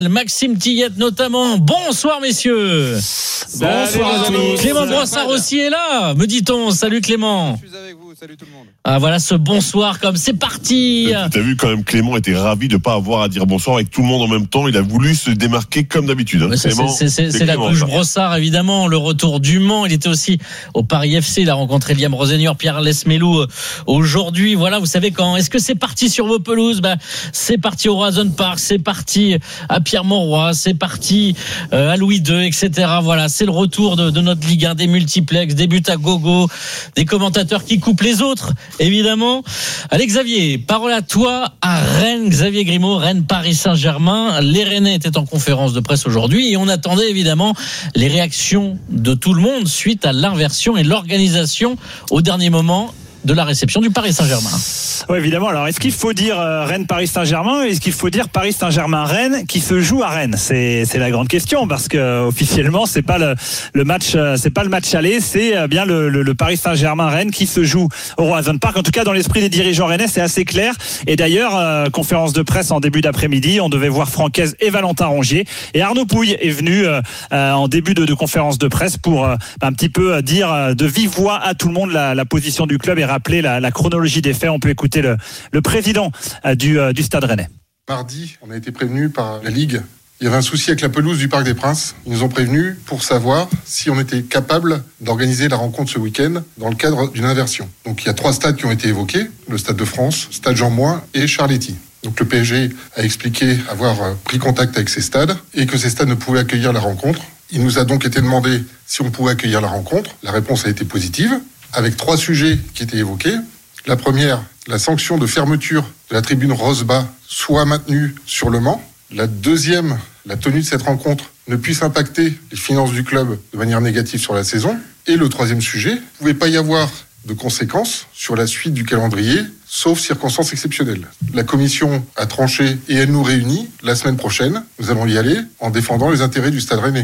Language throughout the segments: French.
Maxime Tillette notamment. Bonsoir messieurs. Bonsoir à tous. Clément Brossard aussi est là, me dit-on. Salut Clément. Je suis avec vous, salut tout le monde. Ah voilà ce bonsoir comme c'est parti. T'as vu quand même, Clément était ravi de pas avoir à dire bonsoir avec tout le monde en même temps. Il a voulu se démarquer comme d'habitude. Ouais, c'est la couche Brossard évidemment. Le retour du Mans. Il était aussi au Paris FC. Il a rencontré Liam Rosenior, Pierre Lesmelou aujourd'hui. Voilà, vous savez quand est-ce que c'est parti sur vos pelouses? C'est parti au Horizon Park, c'est parti à Pierre-Mauroy, c'est parti à Louis II, etc. Voilà, c'est le retour de notre Ligue 1, des multiplex, des buts à gogo, des commentateurs qui coupent les autres, évidemment. Allez Xavier, parole à toi à Rennes. Xavier Grimaud, Rennes Paris Saint-Germain. Les Rennais étaient en conférence de presse aujourd'hui et on attendait évidemment les réactions de tout le monde suite à l'inversion et l'organisation au dernier moment de la réception du Paris Saint-Germain. Oui, évidemment. Alors, est-ce qu'il faut dire Rennes-Paris Saint-Germain, est-ce qu'il faut dire Paris Saint-Germain-Rennes qui se joue à Rennes? C'est la grande question parce que officiellement, c'est pas le match, c'est pas le match aller, c'est bien le Paris Saint-Germain-Rennes qui se joue au Horizon Park. En tout cas, dans l'esprit des dirigeants rennais, c'est assez clair. Et d'ailleurs, conférence de presse en début d'après-midi, on devait voir Francaise et Valentin Rongier. Et Arnaud Pouille est venu en début de conférence de presse pour un petit peu dire de vive voix à tout le monde la position du club et rappeler la chronologie des faits. On peut écouter le président du Stade Rennais. Mardi, on a été prévenu par la Ligue. Il y avait un souci avec la pelouse du Parc des Princes. Ils nous ont prévenus pour savoir si on était capable d'organiser la rencontre ce week-end dans le cadre d'une inversion. Donc il y a 3 stades qui ont été évoqués, le Stade de France, Stade Jean Moix et Charletti. Donc le PSG a expliqué avoir pris contact avec ces stades et que ces stades ne pouvaient accueillir la rencontre. Il nous a donc été demandé si on pouvait accueillir la rencontre. La réponse a été positive, avec 3 sujets qui étaient évoqués. La première, la sanction de fermeture de la tribune Rose-Bas soit maintenue sur le Mans. La deuxième, la tenue de cette rencontre ne puisse impacter les finances du club de manière négative sur la saison. Et le troisième sujet, il ne pouvait pas y avoir de conséquences sur la suite du calendrier, sauf circonstances exceptionnelles. La commission a tranché et elle nous réunit la semaine prochaine. Nous allons y aller en défendant les intérêts du Stade Rennais.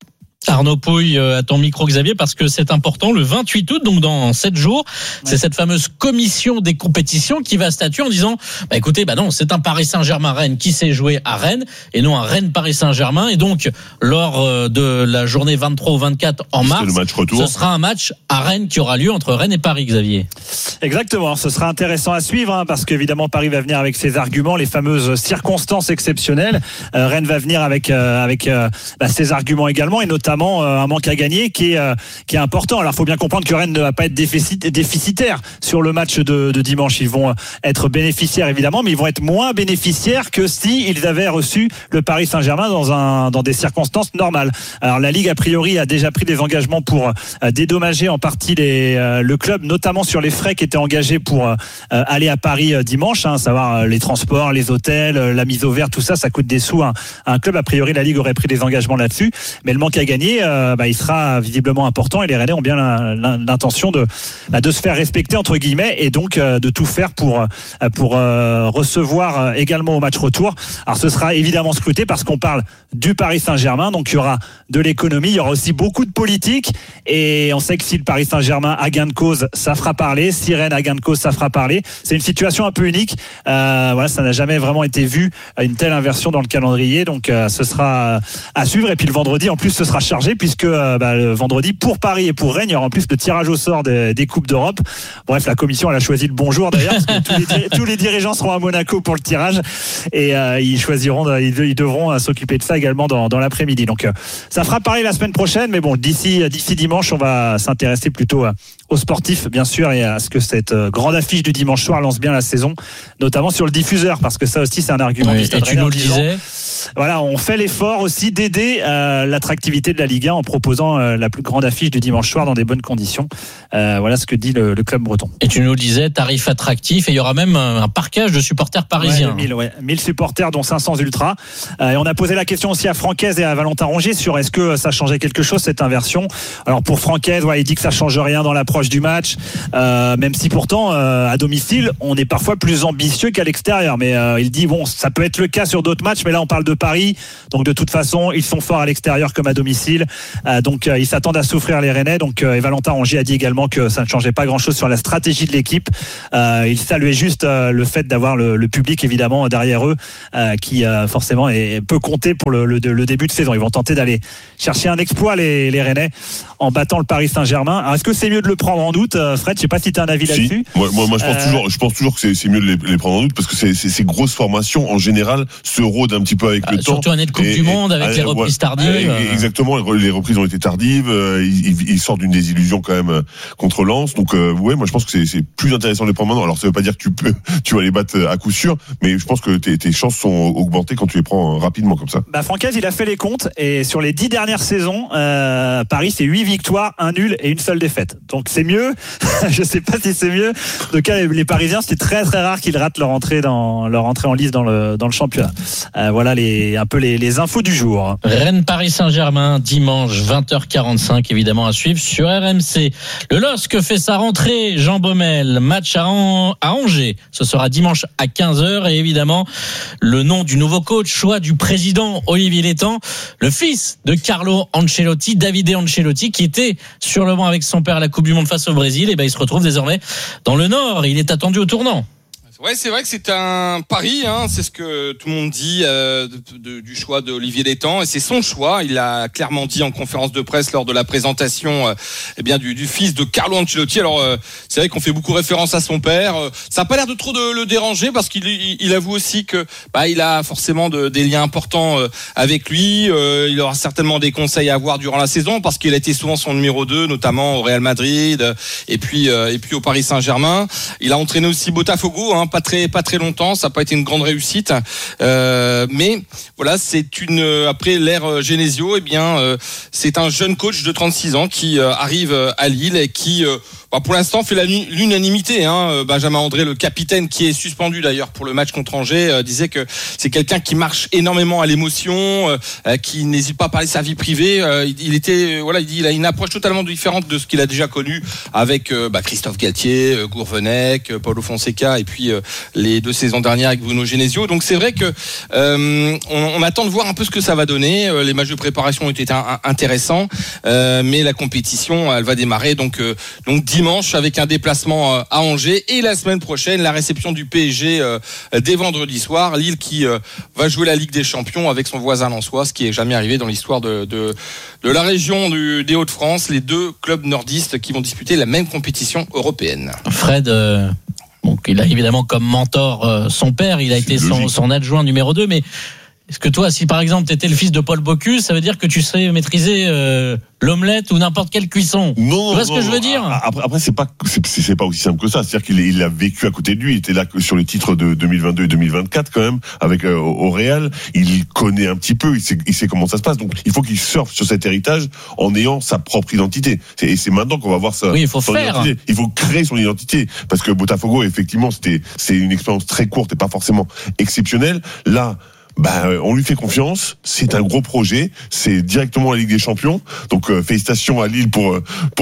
Arnaud Pouille à ton micro Xavier parce que c'est important le 28 août donc dans 7 jours c'est cette fameuse commission des compétitions qui va statuer en disant écoutez non c'est un Paris Saint-Germain-Rennes qui s'est joué à Rennes et non un Rennes-Paris Saint-Germain et donc lors de la journée 23 ou 24 en mars le match retour. Ce sera un match à Rennes qui aura lieu entre Rennes et Paris. Xavier. Exactement, ce sera intéressant à suivre parce qu'évidemment Paris va venir avec ses arguments, les fameuses circonstances exceptionnelles. Rennes va venir avec ses arguments également et notamment un manque à gagner qui est important. Alors il faut bien comprendre que Rennes ne va pas être déficitaire sur le match de dimanche. Ils vont être bénéficiaires évidemment, mais ils vont être moins bénéficiaires que si ils avaient reçu le Paris Saint-Germain dans des circonstances normales. Alors la Ligue a priori a déjà pris des engagements pour dédommager en partie le club, notamment sur les frais qui étaient engagés pour aller à Paris dimanche, savoir les transports, les hôtels, la mise au vert, tout ça coûte des sous à un club. A priori la Ligue aurait pris des engagements là-dessus, mais le manque à gagner il sera visiblement important et les Rennais ont bien l'intention de se faire respecter entre guillemets et donc de tout faire pour recevoir également au match retour. Alors ce sera évidemment scruté parce qu'on parle du Paris Saint-Germain, donc il y aura de l'économie, il y aura aussi beaucoup de politique et on sait que si le Paris Saint-Germain a gain de cause, ça fera parler, si Rennes a gain de cause, ça fera parler. C'est une situation un peu unique, ça n'a jamais vraiment été vu, une telle inversion dans le calendrier, donc ce sera à suivre et puis le vendredi en plus ce sera chargé puisque le vendredi pour Paris et pour Rennes il y aura en plus le tirage au sort des Coupes d'Europe. Bref, la commission elle a choisi le bon jour d'ailleurs parce que tous les dirigeants seront à Monaco pour le tirage et ils devront s'occuper de ça également dans l'après-midi. Donc ça fera parler la semaine prochaine, mais bon d'ici dimanche on va s'intéresser plutôt aux sportifs bien sûr et à ce que cette grande affiche du dimanche soir lance bien la saison, notamment sur le diffuseur parce que ça aussi c'est un argument du Stade Rennais. Et tu nous le disais. Voilà, on fait l'effort aussi d'aider l'attractivité de la Ligue 1 en proposant la plus grande affiche du dimanche soir dans des bonnes conditions. Voilà ce que dit le club breton. Et tu nous le disais, tarif attractif et il y aura même un parquage de supporters parisiens. 1000 supporters dont 500 ultras. Et on a posé la question aussi à Francaise et à Valentin Rongier sur est-ce que ça changeait quelque chose cette inversion. Alors pour Francaise, il dit que ça change rien dans l'approche du match, même si pourtant à domicile on est parfois plus ambitieux qu'à l'extérieur. Mais il dit ça peut être le cas sur d'autres matchs, mais là on parle de Paris. Donc de toute façon, ils sont forts à l'extérieur comme à domicile. Donc ils s'attendent à souffrir les Rennais. Donc et Valentin Rongier a dit également que ça ne changeait pas grand-chose sur la stratégie de l'équipe. Il saluait juste le fait d'avoir le public évidemment derrière eux, qui forcément peut compter pour le début de saison. Ils vont tenter d'aller chercher un exploit les Rennais en battant le Paris Saint-Germain. Alors est-ce que c'est mieux de le prendre en doute, Fred? Je sais pas si tu as un avis là-dessus. Moi je pense toujours que c'est mieux de les prendre en doute, parce que ces grosses formations en général se rôdent un petit peu avec le temps. Surtout année de Coupe du Monde avec les reprises tardives. Exactement, les reprises ont été tardives. Ils sortent d'une désillusion quand même contre Lens. Donc moi je pense que c'est plus intéressant de les prendre maintenant. Alors ça veut pas dire que tu vas les battre à coup sûr, mais je pense que tes chances sont augmentées quand tu les prends rapidement comme ça. Francaise, il a fait les comptes et sur les 10 dernières saisons, Paris c'est 8 victoires, 1 nul et une seule défaite. Donc c'est mieux. Je sais pas si c'est mieux. En tout cas, les Parisiens, c'était très très rare qu'ils ratent leur entrée en lice dans le championnat. Voilà un peu les infos du jour. Rennes Paris Saint-Germain dimanche 20h45 évidemment à suivre sur RMC. Le LOSC fait sa rentrée, Jean Baumel, match à Angers. Ce sera dimanche à 15h et évidemment le nom du nouveau coach, choix du président Olivier Létang, le fils de Carlo Ancelotti, Davide Ancelotti, qui était sur le banc avec son père à la Coupe du Monde face au Brésil. Et il se retrouve désormais dans le Nord. Il est attendu au tournant. Ouais, c'est vrai que c'est un pari, c'est ce que tout le monde dit du choix d'Olivier Létang, et c'est son choix. Il l'a clairement dit en conférence de presse lors de la présentation du fils de Carlo Ancelotti. Alors c'est vrai qu'on fait beaucoup référence à son père. Ça n'a pas l'air de trop de le déranger, parce qu'il avoue aussi que il a forcément des liens importants avec lui. Il aura certainement des conseils à avoir durant la saison, parce qu'il a été souvent son numéro 2, notamment au Real Madrid et puis au Paris Saint-Germain. Il a entraîné aussi Botafogo, pas très longtemps, ça n'a pas été une grande réussite, mais voilà, après l'ère Genesio, c'est un jeune coach de 36 ans qui arrive à Lille et qui pour l'instant fait l'unanimité. Benjamin André, le capitaine, qui est suspendu d'ailleurs pour le match contre Angers, disait que c'est quelqu'un qui marche énormément à l'émotion, qui n'hésite pas à parler de sa vie privée. Il dit il a une approche totalement différente de ce qu'il a déjà connu avec Christophe Galtier, Gourvenec, Paulo Fonseca, et puis les 2 saisons dernières avec Bruno Genesio. Donc c'est vrai que on attend de voir un peu ce que ça va donner. Les matchs de préparation ont été intéressants, mais la compétition, elle va démarrer donc dimanche avec un déplacement à Angers, et la semaine prochaine la réception du PSG dès vendredi soir. Lille qui va jouer la Ligue des Champions avec son voisin lensois, ce qui n'est jamais arrivé dans l'histoire de la région des Hauts-de-France. Les 2 clubs nordistes qui vont disputer la même compétition européenne. Fred, il a évidemment comme mentor son père, il a été son adjoint numéro 2, mais est-ce que toi, si par exemple tu étais le fils de Paul Bocuse, ça veut dire que tu sais maîtriser l'omelette ou n'importe quelle cuisson? Non, tu vois ce que je veux dire? Après c'est pas aussi simple que ça. C'est-à-dire qu'il a vécu à côté de lui. Il était là sur les titres de 2022 et 2024 quand même, avec au Real. Il connaît un petit peu. Il sait comment ça se passe. Donc il faut qu'il surfe sur cet héritage en ayant sa propre identité. Et c'est maintenant qu'on va voir ça. Oui, il faut faire. Identité. Il faut créer son identité, parce que Botafogo, effectivement, c'est une expérience très courte et pas forcément exceptionnelle. Là, on lui fait confiance. C'est un gros projet. C'est directement la Ligue des Champions. Donc félicitations à Lille pour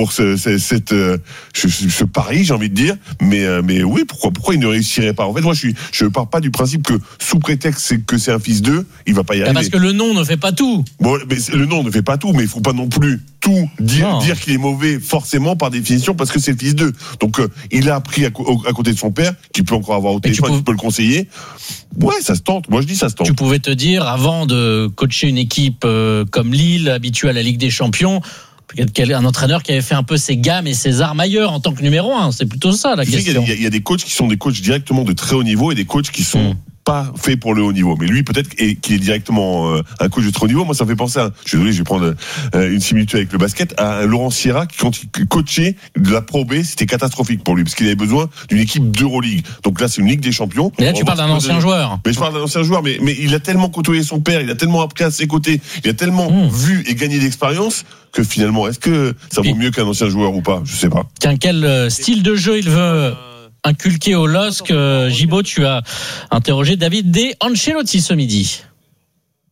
ce pari, j'ai envie de dire. Mais oui, pourquoi il ne réussirait pas? En fait, moi, je pars pas du principe que sous prétexte que c'est un fils d'eux, il va pas y arriver. Parce que le nom ne fait pas tout. Bon, mais le nom ne fait pas tout, mais il faut pas non plus tout dire qu'il est mauvais forcément par définition, parce que c'est le fils d'eux. Donc il a appris à côté de son père, qui peut encore avoir au téléphone, qui peut le conseiller. Ouais, ça se tente. Moi, je dis ça se tente. Tu pouvais te dire, avant de coacher une équipe comme Lille, habituée à la Ligue des Champions, un entraîneur qui avait fait un peu ses gammes et ses armes ailleurs en tant que numéro 1. C'est plutôt ça la question. Il y a des coachs qui sont des coachs directement de très haut niveau, et des coachs qui sont pas fait pour le haut niveau. Mais lui, peut-être qu'il est directement un coach de très haut niveau. Moi, ça me fait penser je suis désolé, je vais prendre une similitude avec le basket, à un Laurent Sierra qui, quand il coachait de la Pro B, c'était catastrophique pour lui, parce qu'il avait besoin d'une équipe d'Euroleague. Donc là, c'est une Ligue des Champions. Mais là, tu parles d'un ancien joueur. Mais je parle d'un ancien joueur, mais il a tellement côtoyé son père, il a tellement appris à ses côtés, il a tellement vu et gagné d'expérience, que finalement, est-ce que ça vaut mieux qu'un ancien joueur ou pas? Je sais pas. Tiens, quel style de jeu il veut inculqué au LOSC? Gibaud, tu as interrogé Davide Ancelotti ce midi.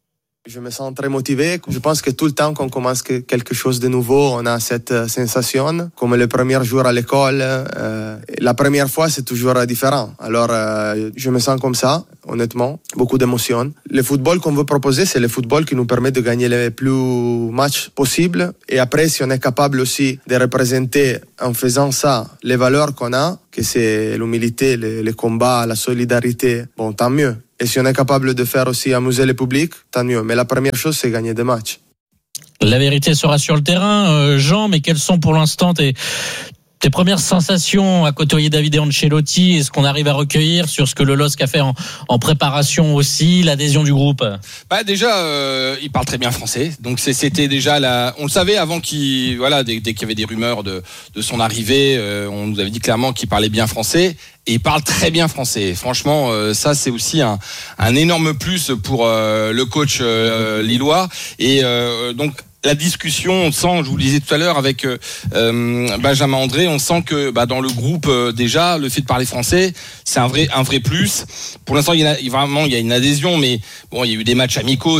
Je me sens très motivé. Je pense que tout le temps qu'on commence quelque chose de nouveau, on a cette sensation. Comme le premier jour à l'école, la première fois, c'est toujours différent. Alors, je me sens comme ça, honnêtement. Beaucoup d'émotions. Le football qu'on veut proposer, c'est le football qui nous permet de gagner les plus matchs possibles. Et après, si on est capable aussi de représenter, en faisant ça, les valeurs qu'on a, que c'est l'humilité, le combat, la solidarité, bon, tant mieux. Et si on est capable de faire aussi amuser le public, tant mieux. Mais la première chose, c'est gagner des matchs. La vérité sera sur le terrain, Jean, mais quelles sont pour l'instant tes premières sensations à côtoyer Davide Ancelotti et ce qu'on arrive à recueillir sur ce que le LOSC a fait en préparation aussi, l'adhésion du groupe? Déjà, il parle très bien français, donc c'était déjà on le savait avant dès qu'il y avait des rumeurs de son arrivée, on nous avait dit clairement qu'il parlait bien français. Et il parle très bien français. Franchement, ça c'est aussi un énorme plus pour le coach lillois. Et donc la discussion, on sent, je vous le disais tout à l'heure avec Benjamin André, on sent que dans le groupe déjà, le fait de parler français, c'est un vrai plus. Pour l'instant, il y a une adhésion, mais bon, il y a eu des matchs amicaux,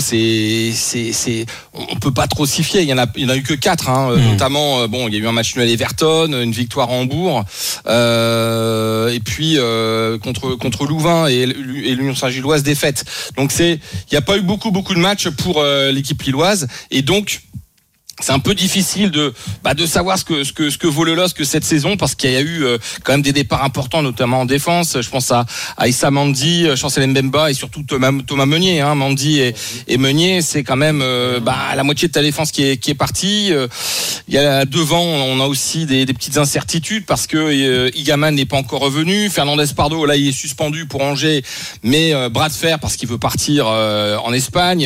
on peut pas trop s'y fier. Il y en a eu que 4, notamment. Il y a eu un match nul à Everton, une victoire à Hambourg, et puis contre Louvain et l'Union Saint-Gilloise défaite. Donc il n'y a pas eu beaucoup de matchs pour l'équipe lilloise, et donc c'est un peu difficile de savoir ce que vaut le LOSC cette saison, parce qu'il y a eu quand même des départs importants, notamment en défense. Je pense à Issa Mandi, Chancel Mbemba et surtout Thomas Meunier. Mandi et Meunier, c'est quand même la moitié de ta défense qui est partie. Il y a devant, on a aussi des petites incertitudes parce que Igaman n'est pas encore revenu. Fernandez Pardo, là, il est suspendu pour Angers, mais bras de fer parce qu'il veut partir en Espagne.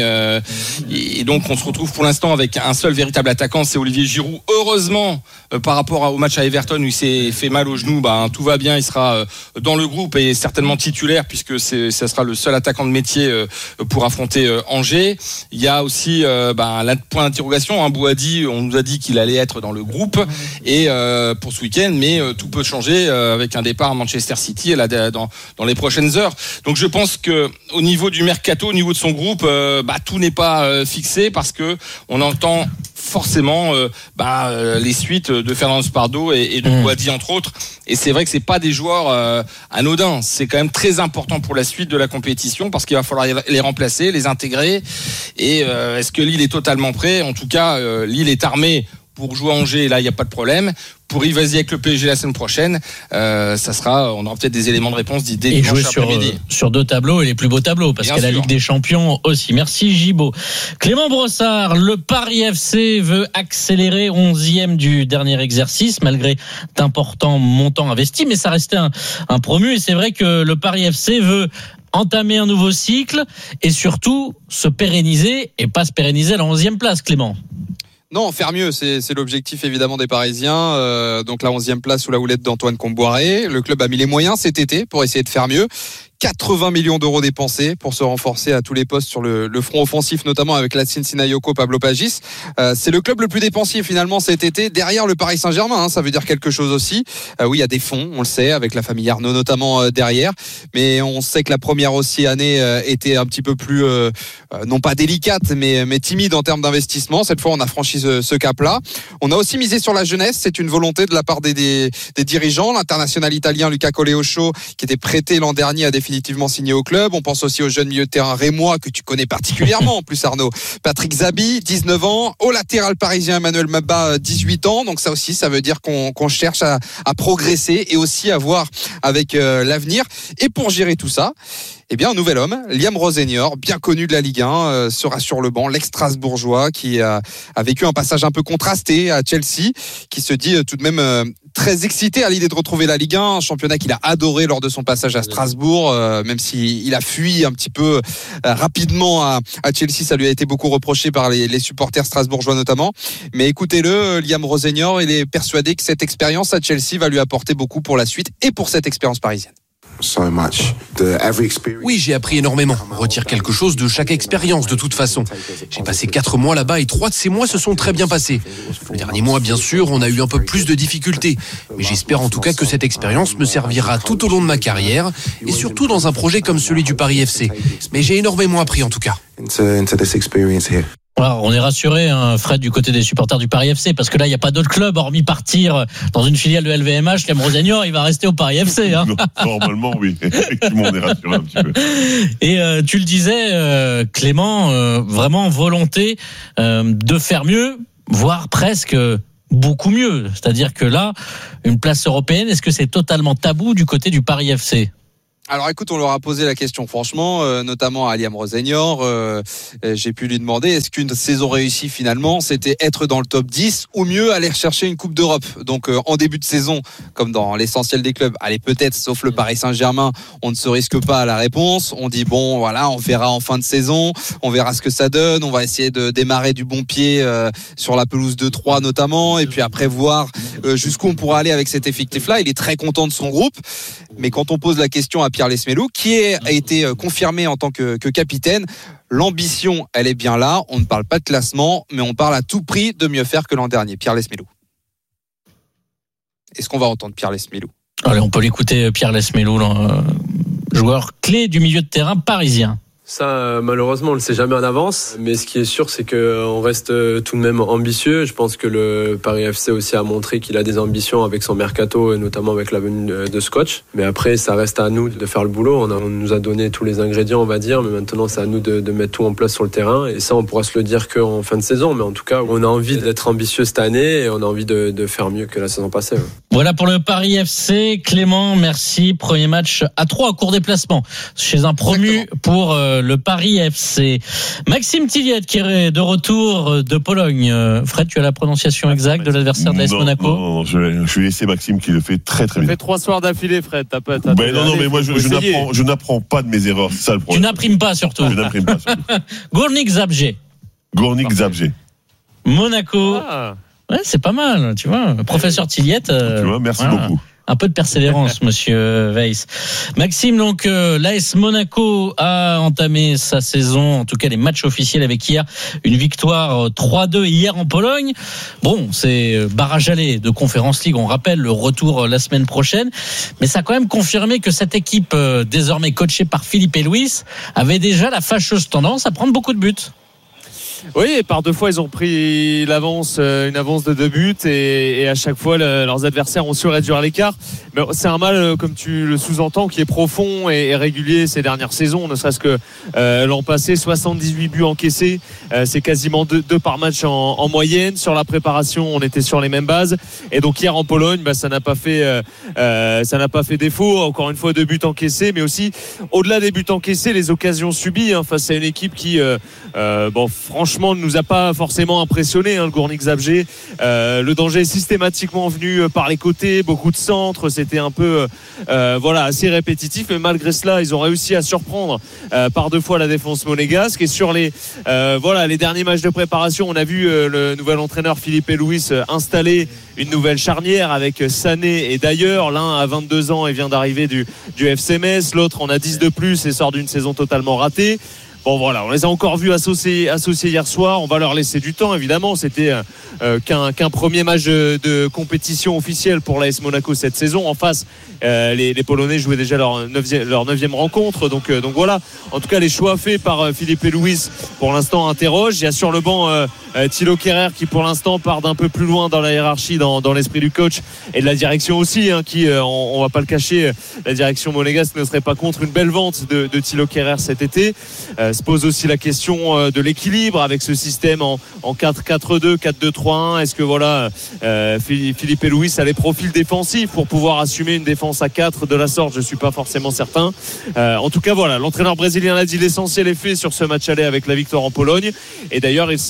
Et donc, on se retrouve pour l'instant avec un seul véritable attaquant, c'est Olivier Giroud. Heureusement, par rapport au match à Everton où il s'est fait mal au genou, tout va bien, il sera dans le groupe et certainement titulaire puisque ça sera le seul attaquant de métier pour affronter Angers. Il y a aussi le point d'interrogation. Bouhaddi, on nous a dit qu'il allait être dans le groupe et pour ce week-end, mais tout peut changer avec un départ à Manchester City là, dans les prochaines heures. Donc je pense que au niveau du mercato, au niveau de son groupe, tout n'est pas fixé parce que on entend forcément les suites de Fernandez Pardo et de Bouhaddi entre autres, et c'est vrai que c'est pas des joueurs anodins, c'est quand même très important pour la suite de la compétition parce qu'il va falloir les remplacer, les intégrer, et est-ce que Lille est totalement prêt? En tout cas, Lille est armée pour jouer à Angers, là il n'y a pas de problème. Pour rivaliser avec le PSG la semaine prochaine, on aura peut-être des éléments de réponse dès dimanche après-midi. Sur 2 tableaux et les plus beaux tableaux, parce qu'il y a la Ligue des Champions aussi. Merci Gibaud. Clément Brossard, le Paris FC veut accélérer 11e du dernier exercice, malgré d'importants montants investis, mais ça restait un promu, et c'est vrai que le Paris FC veut entamer un nouveau cycle et surtout se pérenniser, et pas se pérenniser à la 11e place, Clément. Non, faire mieux, c'est l'objectif évidemment des Parisiens. Donc la 11e place sous la houlette d'Antoine Comboiré. Le club a mis les moyens cet été pour essayer de faire mieux. 80 millions d'euros dépensés pour se renforcer à tous les postes sur le front offensif, notamment avec Lacine Sinayoko, Pablo Pagis. C'est le club le plus dépensier finalement cet été, derrière le Paris Saint-Germain. Ça veut dire quelque chose aussi. Oui, il y a des fonds, on le sait, avec la famille Arnaud notamment derrière. Mais on sait que la première aussi année était un petit peu plus, non pas délicate, mais timide en termes d'investissement. Cette fois, on a franchi ce cap-là. On a aussi misé sur la jeunesse. C'est une volonté de la part des dirigeants. L'international italien Luca Coleocho, qui était prêté l'an dernier, a définitivement signé au club. On pense aussi au jeune milieu de terrain rémois que tu connais particulièrement en plus, Arnaud. Patrick Zabi, 19 ans, au latéral parisien Emmanuel Mabba, 18 ans. Donc ça aussi, ça veut dire qu'on cherche à progresser et aussi à voir avec l'avenir. Et pour gérer tout ça, un nouvel homme, Liam Rosenior, bien connu de la Ligue 1, sera sur le banc, l'ex-Strasbourgeois qui a vécu un passage un peu contrasté à Chelsea, qui se dit tout de même très excité à l'idée de retrouver la Ligue 1, un championnat qu'il a adoré lors de son passage à Strasbourg, même s'il a fui un petit peu rapidement à Chelsea. Ça lui a été beaucoup reproché par les supporters strasbourgeois notamment. Mais écoutez-le, Liam Rosenior, il est persuadé que cette expérience à Chelsea va lui apporter beaucoup pour la suite et pour cette expérience parisienne. Oui, j'ai appris énormément. On retire quelque chose de chaque expérience de toute façon. J'ai passé 4 mois là-bas et 3 de ces mois se sont très bien passés. Le dernier mois, bien sûr, on a eu un peu plus de difficultés. Mais j'espère en tout cas que cette expérience me servira tout au long de ma carrière et surtout dans un projet comme celui du Paris FC. Mais j'ai énormément appris en tout cas. Alors, on est rassuré, hein, Fred, du côté des supporters du Paris FC, parce que là, il n'y a pas d'autre club, hormis partir dans une filiale de LVMH. Liam Rosenior, il va rester au Paris FC. Hein. Normalement, oui. Effectivement, on est rassuré un petit peu. Et tu le disais, Clément, vraiment volonté de faire mieux, voire presque beaucoup mieux. C'est-à-dire que là, une place européenne, est-ce que c'est totalement tabou du côté du Paris FC ? Alors écoute, on leur a posé la question franchement, notamment à Liam Rosenior. J'ai pu lui demander, est-ce qu'une saison réussie finalement, c'était être dans le top 10 ou mieux aller chercher une Coupe d'Europe. Donc en début de saison, comme dans l'essentiel des clubs, allez peut-être, sauf le Paris Saint-Germain, on ne se risque pas à la réponse. On dit bon voilà, on verra en fin de saison, on verra ce que ça donne, on va essayer de démarrer du bon pied sur la pelouse de Troyes notamment, et puis après voir jusqu'où on pourra aller avec cet effectif-là. Il est très content de son groupe, mais quand on pose la question à Pierre Lesmelou, qui a été confirmé en tant que capitaine, l'ambition, elle est bien là. On ne parle pas de classement, mais on parle à tout prix de mieux faire que l'an dernier. Pierre Lesmelou. Est-ce qu'on va entendre Pierre Lesmelou ? Allez, on peut l'écouter, Pierre Lesmelou, joueur clé du milieu de terrain parisien. Ça, malheureusement, on le sait jamais en avance. Mais ce qui est sûr, c'est qu'on reste tout de même ambitieux. Je pense que le Paris FC aussi a montré qu'il a des ambitions avec son mercato, et notamment avec la venue de Scotch. Mais après, ça reste à nous de faire le boulot. On nous a donné tous les ingrédients, on va dire. Mais maintenant, c'est à nous de mettre tout en place sur le terrain. Et ça, on pourra se le dire qu'en fin de saison. Mais en tout cas, on a envie d'être ambitieux cette année et on a envie de faire mieux que la saison passée. Ouais. Voilà pour le Paris FC. Clément, merci. Premier match à 3 au court déplacement chez un promu. Exactement. Pour le Paris FC. Maxime Tilliette qui est de retour de Pologne. Fred, tu as la prononciation exacte de l'adversaire de l'AS Monaco ? Non, je vais laisser Maxime qui le fait très très bien. Ça fait 3 soirs d'affilée, Fred. Non, mais moi je n'apprends pas de mes erreurs. C'est ça le problème. Tu n'imprimes pas surtout. Je n'imprime pas surtout. Gournik Zabrze. Monaco. Ah. Ouais, c'est pas mal, tu vois. Professeur Tilliette. Tu vois, merci beaucoup. Un peu de persévérance, monsieur Weiss. Maxime, donc, l'AS Monaco a entamé sa saison, en tout cas les matchs officiels, avec hier une victoire 3-2 hier en Pologne. Bon, c'est barrage aller de Conference League, on rappelle, le retour la semaine prochaine. Mais ça a quand même confirmé que cette équipe, désormais coachée par Filipe Luis, avait déjà la fâcheuse tendance à prendre beaucoup de buts. Oui, et par 2 fois ils ont pris une avance de 2 buts et à chaque fois leurs adversaires ont su réduire l'écart. Mais c'est un mal, comme tu le sous-entends, qui est profond et régulier ces dernières saisons, ne serait-ce que l'an passé, 78 buts encaissés, c'est quasiment 2 par match en moyenne. Sur la préparation, on était sur les mêmes bases, et donc hier en Pologne, ça n'a pas fait défaut. Encore une fois, 2 buts encaissés, mais aussi au-delà des buts encaissés, les occasions subies face à une équipe qui franchement ne nous a pas forcément impressionné, le Gournik Zabrze. Le danger est systématiquement venu par les côtés, beaucoup de centres, c'était un peu assez répétitif, mais malgré cela ils ont réussi à surprendre par 2 fois la défense monégasque. Et sur les derniers matchs de préparation, on a vu le nouvel entraîneur Filipe Luis installer une nouvelle charnière avec Sané et d'ailleurs, l'un a 22 ans et vient d'arriver du FC Metz, l'autre en a 10 de plus et sort d'une saison totalement ratée. Bon voilà, on les a encore vus associés hier soir. On va leur laisser du temps, évidemment. C'était qu'un premier match de compétition officielle pour l'AS Monaco cette saison. En face, les Polonais jouaient déjà leur 9e rencontre. Donc voilà. En tout cas, les choix faits par Filipe Luis pour l'instant interrogent. Il y a sur le banc Thilo Kehrer qui pour l'instant part d'un peu plus loin dans la hiérarchie, dans l'esprit du coach et de la direction aussi, qui on va pas le cacher, la direction monégasque ne serait pas contre une belle vente de Thilo Kehrer cet été. Se pose aussi la question de l'équilibre avec ce système en 4-4-2, 4-2-3-1. Est-ce que Filipe Luis a les profils défensifs pour pouvoir assumer une défense à 4 de la sorte? Je suis pas forcément certain. En tout cas l'entraîneur brésilien l'a dit, l'essentiel est fait sur ce match aller avec la victoire en Pologne, et d'ailleurs il s'est réjoui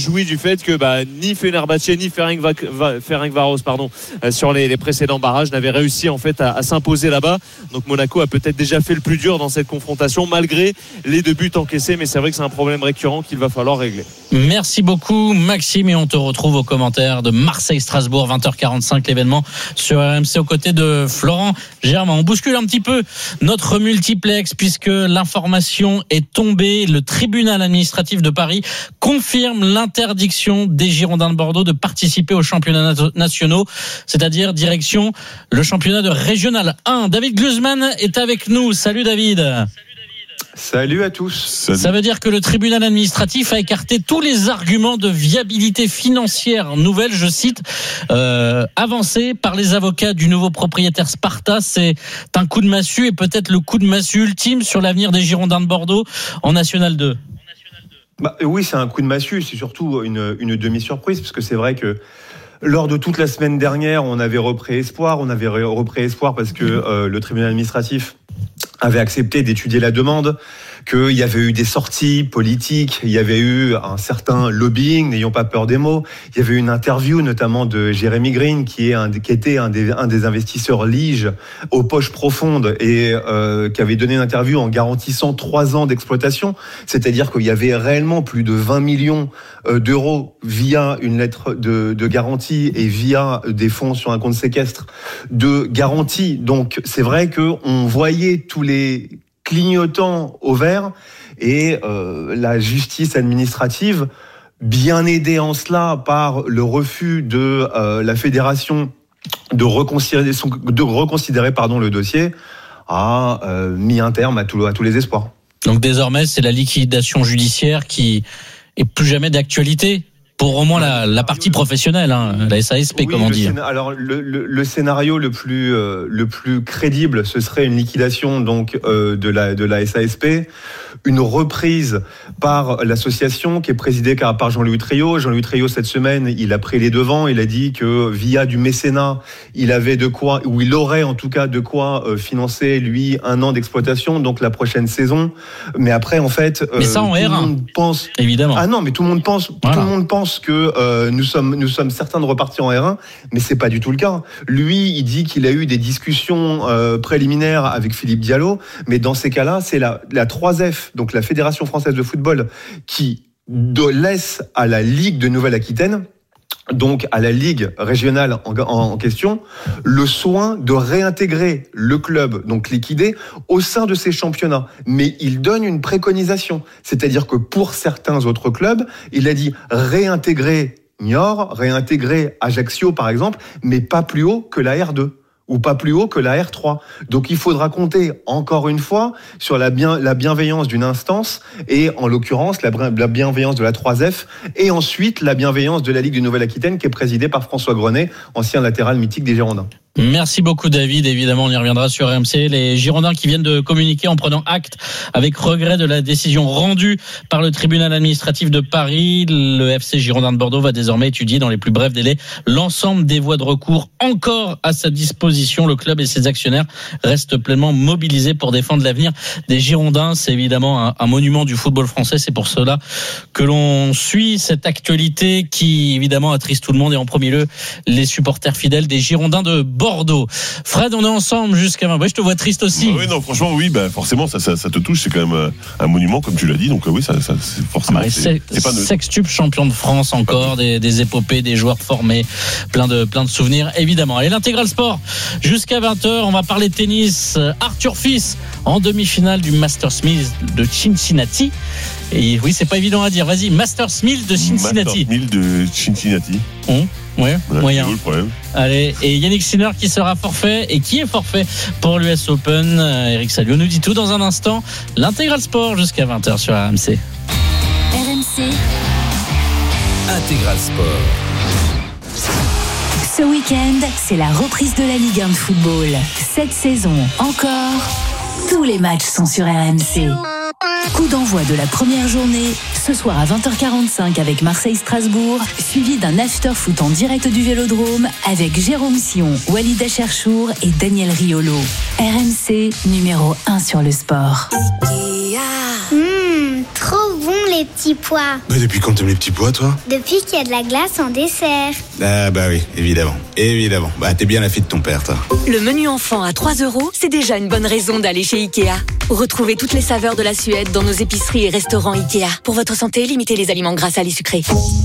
jouit du fait que ni Fenerbahçe ni Ferencváros sur les précédents barrages n'avaient réussi en fait à s'imposer là-bas. Donc Monaco a peut-être déjà fait le plus dur dans cette confrontation malgré les 2 buts encaissés, mais c'est vrai que c'est un problème récurrent qu'il va falloir régler. Merci beaucoup Maxime, et on te retrouve aux commentaires de Marseille-Strasbourg 20h45, l'événement sur RMC aux côtés de Florent Germain. On bouscule un petit peu notre multiplex puisque l'information est tombée. Le tribunal administratif de Paris confirme l'interdiction des Girondins de Bordeaux de participer aux championnats nationaux, c'est-à-dire direction le championnat de Régional 1. David Glusman est avec nous. Salut David. Salut à tous. Salut. Ça veut dire que le tribunal administratif a écarté tous les arguments de viabilité financière nouvelle, je cite, avancés par les avocats du nouveau propriétaire Sparta. C'est un coup de massue et peut-être le coup de massue ultime sur l'avenir des Girondins de Bordeaux en National 2. Oui, c'est un coup de massue, c'est surtout une demi-surprise, parce que c'est vrai que lors de toute la semaine dernière, on avait repris espoir parce que le tribunal administratif avait accepté d'étudier la demande, qu'il y avait eu des sorties politiques, il y avait eu un certain lobbying, n'ayons pas peur des mots, il y avait eu une interview notamment de Jérémy Green, qui était un des investisseurs Lige aux poches profondes et qui avait donné une interview en garantissant 3 ans d'exploitation, c'est-à-dire qu'il y avait réellement plus de 20 millions d'euros via une lettre de garantie et via des fonds sur un compte séquestre de garantie. Donc c'est vrai qu'on voyait tous les clignotants au vert et la justice administrative, bien aidée en cela par le refus de la fédération de reconsidérer le dossier, a mis un terme à tous les espoirs. Donc désormais, c'est la liquidation judiciaire qui est plus jamais d'actualité pour au moins la partie professionnelle, la SASP, oui, comme on dit. Alors le scénario le plus crédible, ce serait une liquidation donc de la SASP, une reprise par l'association qui est présidée par Jean-Louis Trio. Jean-Louis Trio, cette semaine, il a pris les devants. Il a dit que via du mécénat, il avait de quoi, ou il aurait en tout cas de quoi financer lui 1 an d'exploitation, donc la prochaine saison. Mais après, en fait, mais ça en tout R1, le monde pense évidemment. Ah non, mais tout le monde pense que nous sommes certains de repartir en R1, mais c'est pas du tout le cas. Lui, il dit qu'il a eu des discussions préliminaires avec Philippe Diallo, mais dans ces cas-là, c'est la 3F, donc la Fédération française de football, qui laisse à la Ligue de Nouvelle-Aquitaine, donc à la Ligue régionale en question, le soin de réintégrer le club, donc liquidé, au sein de ces championnats. Mais il donne une préconisation, c'est-à-dire que pour certains autres clubs, il a dit réintégrer Niort, réintégrer Ajaccio par exemple, mais pas plus haut que la R2. Ou pas plus haut que la R3. Donc il faudra compter encore une fois sur la bienveillance d'une instance, et en l'occurrence la bienveillance de la 3F, et ensuite la bienveillance de la Ligue de Nouvelle-Aquitaine qui est présidée par François Grenet, ancien latéral mythique des Girondins. Merci beaucoup David, évidemment on y reviendra sur RMC. Les Girondins qui viennent de communiquer en prenant acte avec regret de la décision rendue par le tribunal administratif de Paris. Le FC Girondins de Bordeaux va désormais étudier dans les plus brefs délais l'ensemble des voies de recours encore à sa disposition. Le club et ses actionnaires restent pleinement mobilisés pour défendre l'avenir des Girondins. C'est évidemment un monument du football français, c'est pour cela que l'on suit cette actualité qui évidemment attriste tout le monde, et en premier lieu les supporters fidèles des Girondins de Bordeaux. Fred, on est ensemble jusqu'à 20. Ouais, je te vois triste aussi. Oui, non, franchement, oui, forcément, ça te touche. C'est quand même un monument, comme tu l'as dit. Donc oui, ça c'est forcément. C'est pas neutre. Sextuple champion de France encore, des épopées, des joueurs formés, plein de souvenirs évidemment. Allez, l'intégral sport jusqu'à 20h. On va parler de tennis. Arthur Fils en demi-finale du Masters 1000 de Cincinnati. Et oui, c'est pas évident à dire. Vas-y, Masters 1000 de Cincinnati. Masters 1000 de Cincinnati. Ouais, moyen. Le problème. Allez, et Yannick Sinner qui sera forfait et qui est forfait pour l'US Open. Eric Salio nous dit tout dans un instant. L'intégral sport jusqu'à 20h sur RMC. RMC Intégral Sport. Ce week-end, c'est la reprise de la Ligue 1 de football. Cette saison encore, tous les matchs sont sur RMC. Coup d'envoi de la première journée, ce soir à 20h45 avec Marseille-Strasbourg, suivi d'un after-foot en direct du Vélodrome avec Jérôme Sion, Walid Acharchour et Daniel Riolo. RMC, numéro 1 sur le sport. Trop bon les petits pois? Depuis quand t'aimes les petits pois, toi? Depuis qu'il y a de la glace en dessert. Ah bah oui, évidemment. Bah t'es bien la fille de ton père, toi. Le menu enfant à 3 €, c'est déjà une bonne raison d'aller chez Ikea. Retrouvez toutes les saveurs de la Suède dans nos épiceries et restaurants Ikea. Pour votre santé, limitez les aliments gras, salés, sucrés.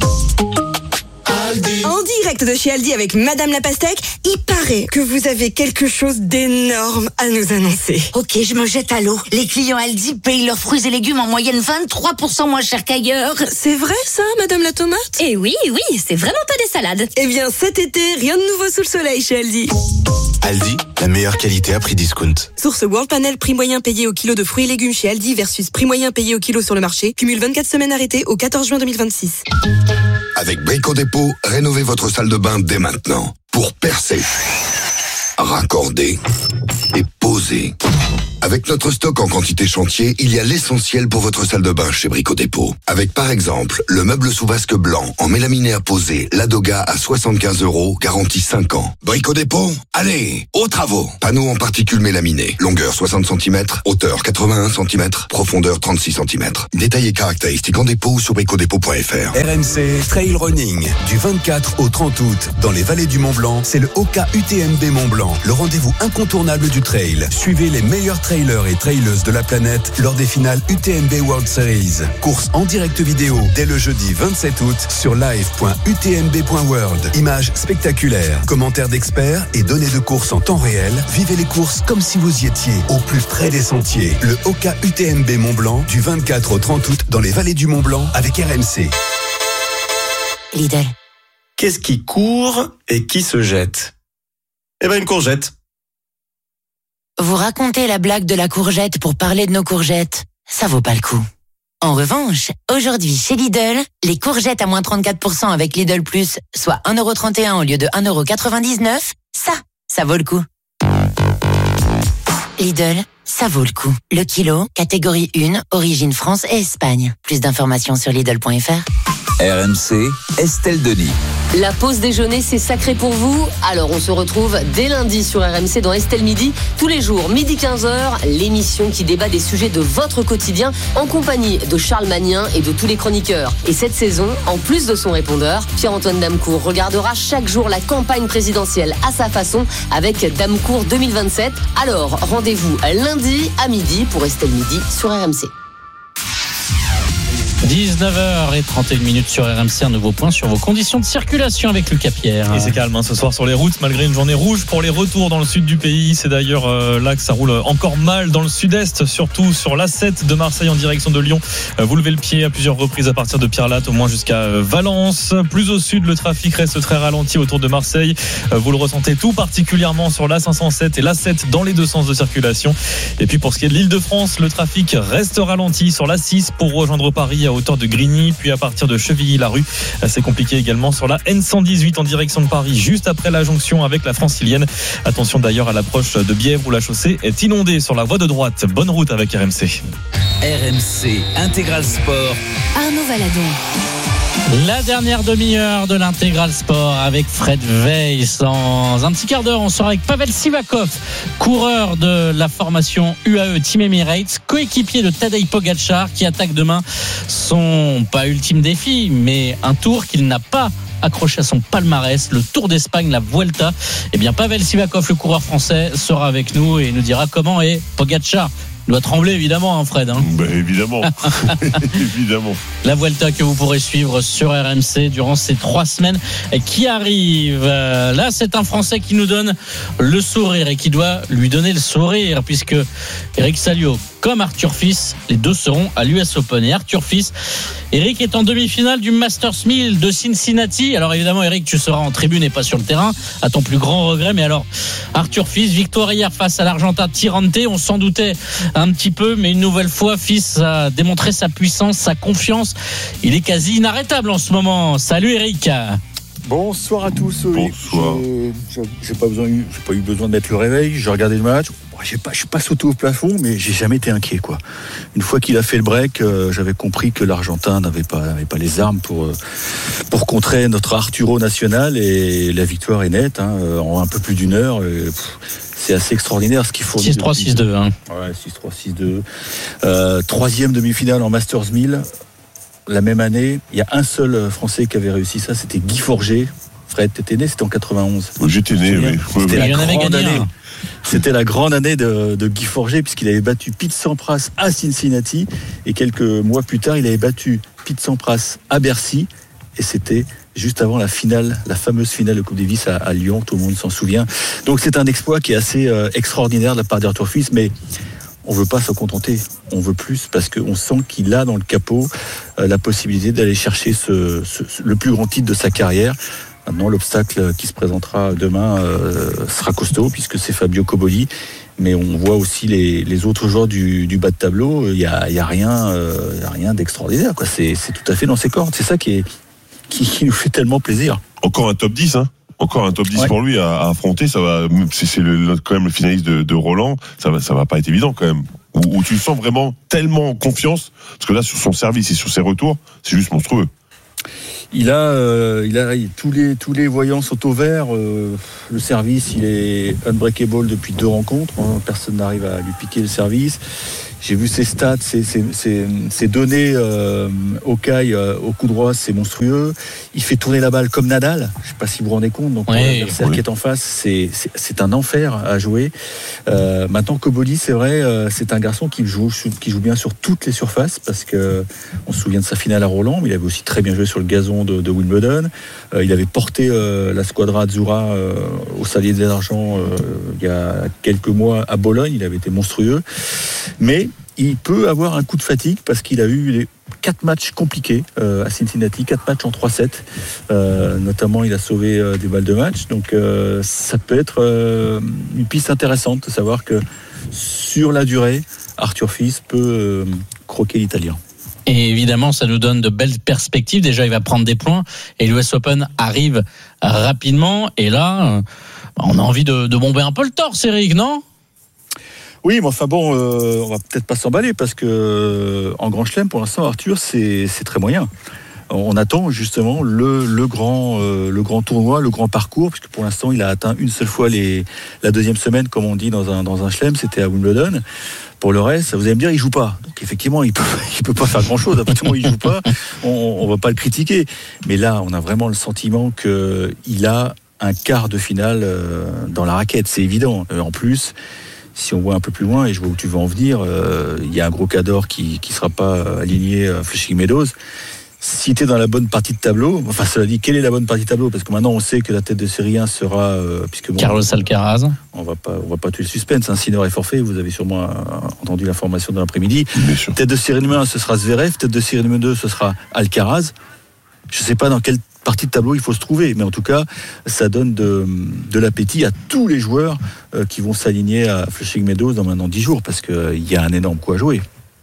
En direct de chez Aldi avec Madame la Pastèque, il paraît que vous avez quelque chose d'énorme à nous annoncer. Ok, je me jette à l'eau. Les clients Aldi payent leurs fruits et légumes en moyenne 23% moins cher qu'ailleurs. C'est vrai ça, Madame la Tomate? Eh oui, c'est vraiment pas des salades. Eh bien, cet été, rien de nouveau sous le soleil chez Aldi. Aldi, la meilleure qualité à prix discount. Source World Panel, prix moyen payé au kilo de fruits et légumes chez Aldi versus prix moyen payé au kilo sur le marché. Cumule 24 semaines arrêtées au 14 juin 2026. Avec Brico Dépôt, rénovez votre salle de bain dès maintenant. Pour percer, raccorder et poser. Avec notre stock en quantité chantier, il y a l'essentiel pour votre salle de bain chez Brico Dépôt. Avec par exemple, le meuble sous vasque blanc en mélaminé à poser, Ladoga à 75 €, garantie 5 ans. Brico Dépôt, allez, aux travaux. Panneau en particules mélaminées, longueur 60 cm, hauteur 81 cm, profondeur 36 cm. Détails et caractéristiques en dépôt ou sur bricodépôt.fr. RMC Trail Running, du 24 au 30 août, dans les vallées du Mont-Blanc, c'est le Oka UTMB Mont-Blanc, le rendez-vous incontournable du trail. Suivez les meilleurs trailers et traileuses de la planète lors des finales UTMB World Series. Course en direct vidéo dès le jeudi 27 août sur live.utmb.world. Images spectaculaires, commentaires d'experts et données de course en temps réel. Vivez les courses comme si vous y étiez, au plus près des sentiers. Le Oka UTMB Mont-Blanc du 24 au 30 août dans les vallées du Mont-Blanc avec RMC. Lidl. Qu'est-ce qui court et qui se jette? Eh ben une courgette. Vous racontez la blague de la courgette pour parler de nos courgettes. Ça vaut pas le coup. En revanche, aujourd'hui chez Lidl, les courgettes à moins 34% avec Lidl Plus, soit 1,31 € au lieu de 1,99 €, ça vaut le coup. Lidl, ça vaut le coup. Le kilo, catégorie 1, origine France et Espagne. Plus d'informations sur Lidl.fr. RMC, Estelle Denis. La pause déjeuner, c'est sacré pour vous. Alors on se retrouve dès lundi sur RMC dans Estelle Midi. Tous les jours, midi 15h, l'émission qui débat des sujets de votre quotidien en compagnie de Charles Magnin et de tous les chroniqueurs. Et cette saison, en plus de son répondeur, Pierre-Antoine Damecourt regardera chaque jour la campagne présidentielle à sa façon avec Damecourt 2027. Alors rendez-vous lundi à midi pour Estelle Midi sur RMC. 19h31 sur RMC, un nouveau point sur vos conditions de circulation avec Lucas Pierre. Et c'est calme ce soir sur les routes, malgré une journée rouge pour les retours dans le sud du pays. C'est d'ailleurs là que ça roule encore mal dans le sud-est, surtout sur l'A7 de Marseille en direction de Lyon. Vous levez le pied à plusieurs reprises à partir de Pierre-Latte, au moins jusqu'à Valence. Plus au sud, le trafic reste très ralenti autour de Marseille. Vous le ressentez tout particulièrement sur l'A507 et l'A7 dans les deux sens de circulation. Et puis pour ce qui est de l'Île-de-France, le trafic reste ralenti sur l'A6 pour rejoindre Paris à hauteur de Grigny, puis à partir de Chevilly-la-Rue. C'est compliqué également sur la N118 en direction de Paris, juste après la jonction avec la Francilienne. Attention d'ailleurs à l'approche de Bièvre où la chaussée est inondée sur la voie de droite. Bonne route avec RMC. RMC Intégral Sport. Arnaud Valadon. La dernière demi-heure de l'Intégral Sport avec Fred Weiss. Dans un petit quart d'heure, on sera avec Pavel Sivakov, coureur de la formation UAE Team Emirates, coéquipier de Tadej Pogačar, qui attaque demain son, pas ultime défi, mais un tour qu'il n'a pas accroché à son palmarès, le Tour d'Espagne, la Vuelta. Eh bien, Pavel Sivakov, le coureur français, sera avec nous et nous dira comment est Pogačar. Il doit trembler évidemment, Fred. Évidemment. Évidemment. La Vuelta que vous pourrez suivre sur RMC durant ces 3 semaines qui arrivent. Là, c'est un Français qui nous donne le sourire et qui doit lui donner le sourire, puisque Eric Salio comme Arthur Fils, les deux seront à l'US Open. Et Arthur Fils, Eric est en demi-finale du Masters 1000 de Cincinnati. Alors évidemment, Eric, tu seras en tribune et pas sur le terrain, à ton plus grand regret. Mais alors, Arthur Fils, victoire hier face à l'Argentin Tirante. On s'en doutait un petit peu, mais une nouvelle fois, Fils a démontré sa puissance, sa confiance. Il est quasi inarrêtable en ce moment. Salut Eric. Bonsoir à tous. Bonsoir. J'ai pas eu besoin de mettre le réveil. J'ai regardé le match. Je suis pas sauté au plafond, mais j'ai jamais été inquiet, quoi. Une fois qu'il a fait le break, j'avais compris que l'Argentin n'avait pas les armes pour contrer notre Arturo national, et la victoire est nette, en un peu plus d'une heure. C'est assez extraordinaire ce qu'il faut. 6-3, 6-2. Ouais, 6-3, 6-2. Troisième demi-finale en Masters 1000. la même année, il y a un seul Français qui avait réussi ça, c'était Guy Forget. Fred, t'étais né, c'était en 91. J'étais né, oui. C'était la grande année. C'était la grande année de Guy Forget, puisqu'il avait battu Pete Sampras à Cincinnati, et quelques mois plus tard, il avait battu Pete Sampras à Bercy, et c'était juste avant la finale, la fameuse finale de Coupe Davis à Lyon, tout le monde s'en souvient. Donc c'est un exploit qui est assez extraordinaire de la part d'Arthur Fils, mais on ne veut pas se contenter, on veut plus, parce qu'on sent qu'il a dans le capot la possibilité d'aller chercher le plus grand titre de sa carrière. Maintenant, l'obstacle qui se présentera demain sera costaud, puisque c'est Fabio Cobolli. Mais on voit aussi les autres joueurs du bas de tableau. Il y a rien d'extraordinaire, quoi. C'est tout à fait dans ses cordes. C'est ça qui nous fait tellement plaisir. Encore un top 10, hein. Encore un top 10 pour lui à affronter. Ça va. C'est quand même le finaliste de Roland. Ça va pas être évident quand même. Où tu le sens vraiment tellement en confiance, parce que là, sur son service et sur ses retours, c'est juste monstrueux. Il a tous les voyants sont au vert. Le service, il est unbreakable depuis 2 rencontres. Personne n'arrive à lui piquer le service. J'ai vu ses stats, ses données au caille, au coup droit, c'est monstrueux. Il fait tourner la balle comme Nadal. Je ne sais pas si vous vous rendez compte. Donc l'adversaire qui est en face, c'est un enfer à jouer. Maintenant, Cobolli, c'est vrai, c'est un garçon qui joue bien sur toutes les surfaces, parce que on se souvient de sa finale à Roland, mais il avait aussi très bien joué sur le gazon de Wimbledon. Il avait porté la Squadra Azzurra au Salier de l'Argent il y a quelques mois à Bologne. Il avait été monstrueux, mais il peut avoir un coup de fatigue, parce qu'il a eu les 4 matchs compliqués à Cincinnati, 4 matchs en 3-7. Notamment, il a sauvé des balles de match. Donc, ça peut être une piste intéressante de savoir que sur la durée, Arthur Fils peut croquer l'Italien. Et évidemment, ça nous donne de belles perspectives. Déjà, il va prendre des points et l'US Open arrive rapidement. Et là, on a envie de bomber un peu le torse, Eric, non ? Oui, mais enfin bon, on va peut-être pas s'emballer, parce que en Grand Chelem, pour l'instant, Arthur, c'est très moyen. On attend justement le grand tournoi, le grand parcours, puisque pour l'instant, il a atteint une seule fois la deuxième semaine, comme on dit dans un Chelem, c'était à Wimbledon. Pour le reste, vous allez me dire, il joue pas. Donc effectivement, il peut pas faire grand-chose. Absolument, il joue pas. On va pas le critiquer. Mais là, on a vraiment le sentiment qu'il a un quart de finale dans la raquette. C'est évident. En plus, si on voit un peu plus loin, et je vois où tu veux en venir, il y a un gros cador qui sera pas aligné à Flushing Meadows. Si tu es dans la bonne partie de tableau, enfin cela dit, quelle est la bonne partie de tableau ? Parce que maintenant on sait que la tête de série 1 sera Carlos Alcaraz. On va pas tuer le suspense, Sinner est forfait, vous avez sûrement entendu l'information de l'après-midi. Tête de série numéro 1, ce sera Zverev, tête de série numéro 2, ce sera Alcaraz. Je sais pas dans quelle partie de tableau il faut se trouver, mais en tout cas ça donne de l'appétit à tous les joueurs qui vont s'aligner à Flushing Meadows dans maintenant 10 jours, parce qu'il y a un énorme coup à jouer.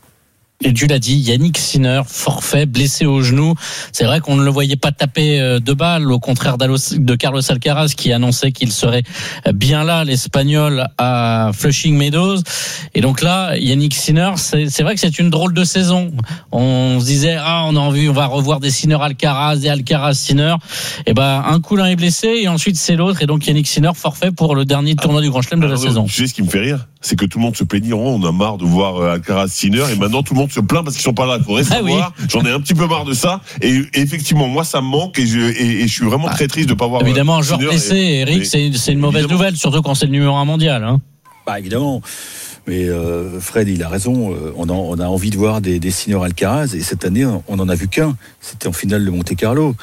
Et tu l'as dit, Yannick Sinner, forfait, blessé au genou. C'est vrai qu'on ne le voyait pas taper de balles, au contraire de Carlos Alcaraz, qui annonçait qu'il serait bien là, l'Espagnol, à Flushing Meadows. Et donc là, Yannick Sinner, c'est vrai que c'est une drôle de saison. On se disait, on va revoir des Sinner Alcaraz, des Alcaraz Sinner. Et un coup l'un est blessé, et ensuite c'est l'autre. Et donc Yannick Sinner, forfait pour le dernier tournoi du Grand Chelem de la saison. Tu sais ce qui me fait rire ? C'est que tout le monde se plaignit, on a marre de voir Alcaraz Sinner, et maintenant tout le monde se plaint parce qu'ils sont pas là. Il faudrait savoir. Oui. J'en ai un petit peu marre de ça. Et effectivement, moi, ça me manque, et je suis vraiment très triste de pas voir. Évidemment, un joueur blessé, Eric, c'est une mauvaise nouvelle, surtout quand c'est le numéro 1 mondial. Hein. Évidemment. Mais Fred, il a raison. On a envie de voir des Sinner Alcaraz, et cette année, on en a vu qu'un. C'était en finale de Monte-Carlo.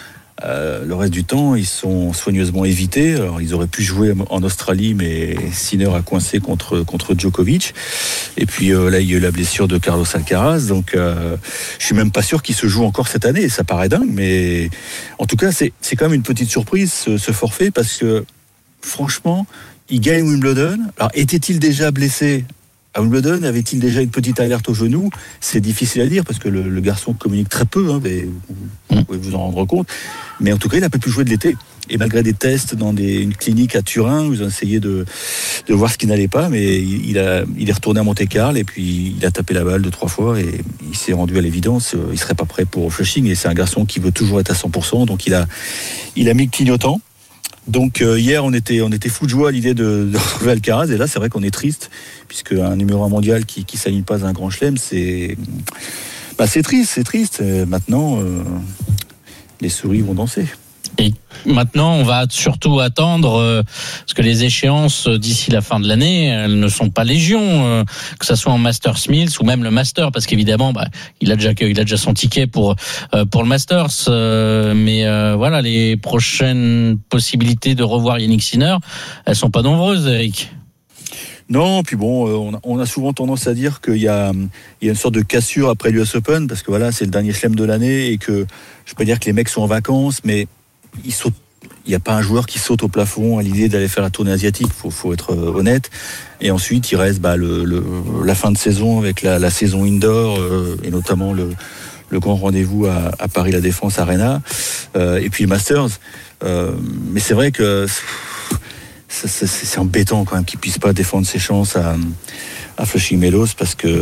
Le reste du temps, ils sont soigneusement évités. Alors, ils auraient pu jouer en Australie, mais Sinner a coincé contre Djokovic. Et puis là, il y a eu la blessure de Carlos Alcaraz. Donc, je suis même pas sûr qu'il se joue encore cette année. Ça paraît dingue, mais en tout cas, c'est quand même une petite surprise, ce forfait, parce que franchement, il gagne Wimbledon. Alors, était-il déjà blessé à Wimbledon? Avait-il déjà une petite alerte au genou? C'est difficile à dire, parce que le garçon communique très peu, mais vous pouvez vous en rendre compte. Mais en tout cas, il n'a pas pu jouer de l'été. Et malgré des tests dans une clinique à Turin, où ils ont essayé de voir ce qui n'allait pas, mais il est retourné à Monte-Carlo, et puis il a tapé la balle 2-3 fois, et il s'est rendu à l'évidence, il serait pas prêt pour Flushing, et c'est un garçon qui veut toujours être à 100%, donc il a mis le clignotant. Donc hier, on était fou de joie à l'idée de retrouver Alcaraz, et là c'est vrai qu'on est triste, puisque un numéro 1 mondial qui s'aligne pas à un grand chelem, c'est C'est triste. Maintenant, les souris vont danser. Et maintenant, on va surtout attendre parce que les échéances d'ici la fin de l'année, elles ne sont pas légion, que ça soit en Masters 1000 ou même le Master, parce qu'évidemment, il a déjà son ticket pour le Masters, mais voilà, les prochaines possibilités de revoir Yannick Sinner, elles sont pas nombreuses, Eric. Non, puis bon, on a souvent tendance à dire qu'il y a une sorte de cassure après l'US Open, parce que voilà, c'est le dernier chelem de l'année et que je peux pas dire que les mecs sont en vacances, mais il n'y a pas un joueur qui saute au plafond à l'idée d'aller faire la tournée asiatique, faut être honnête. Et ensuite, il reste la fin de saison avec la saison indoor et notamment le grand rendez-vous à Paris La Défense Arena et puis le Masters. Mais c'est vrai que c'est embêtant quand même qu'il puisse pas défendre ses chances à Flushing Meadows parce que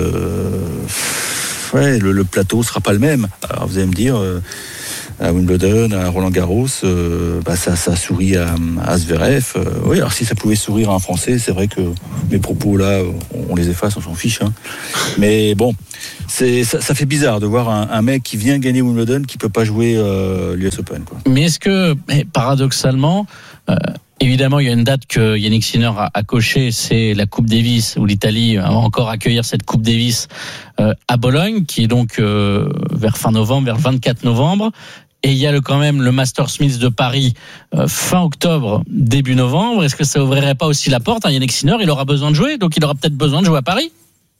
le plateau sera pas le même. Alors vous allez me dire à Wimbledon, à Roland-Garros, ça sourit à Zverev. Oui, alors si ça pouvait sourire à un Français, c'est vrai que mes propos là, on les efface, on s'en fiche. Hein. Mais bon, ça fait bizarre de voir un mec qui vient gagner Wimbledon qui peut pas jouer l'US Open. Quoi. Mais est-ce que, paradoxalement, évidemment, il y a une date que Yannick Sinner a cochée, c'est la Coupe Davis, où l'Italie va encore accueillir cette Coupe Davis à Bologne, qui est donc vers fin novembre, vers le 24 novembre. Et il y a quand même le Masters 1000 de Paris fin octobre, début novembre. Est-ce que ça ouvrirait pas aussi la porte à Yannick Sinner? Il aura besoin de jouer, donc il aura peut-être besoin de jouer à Paris.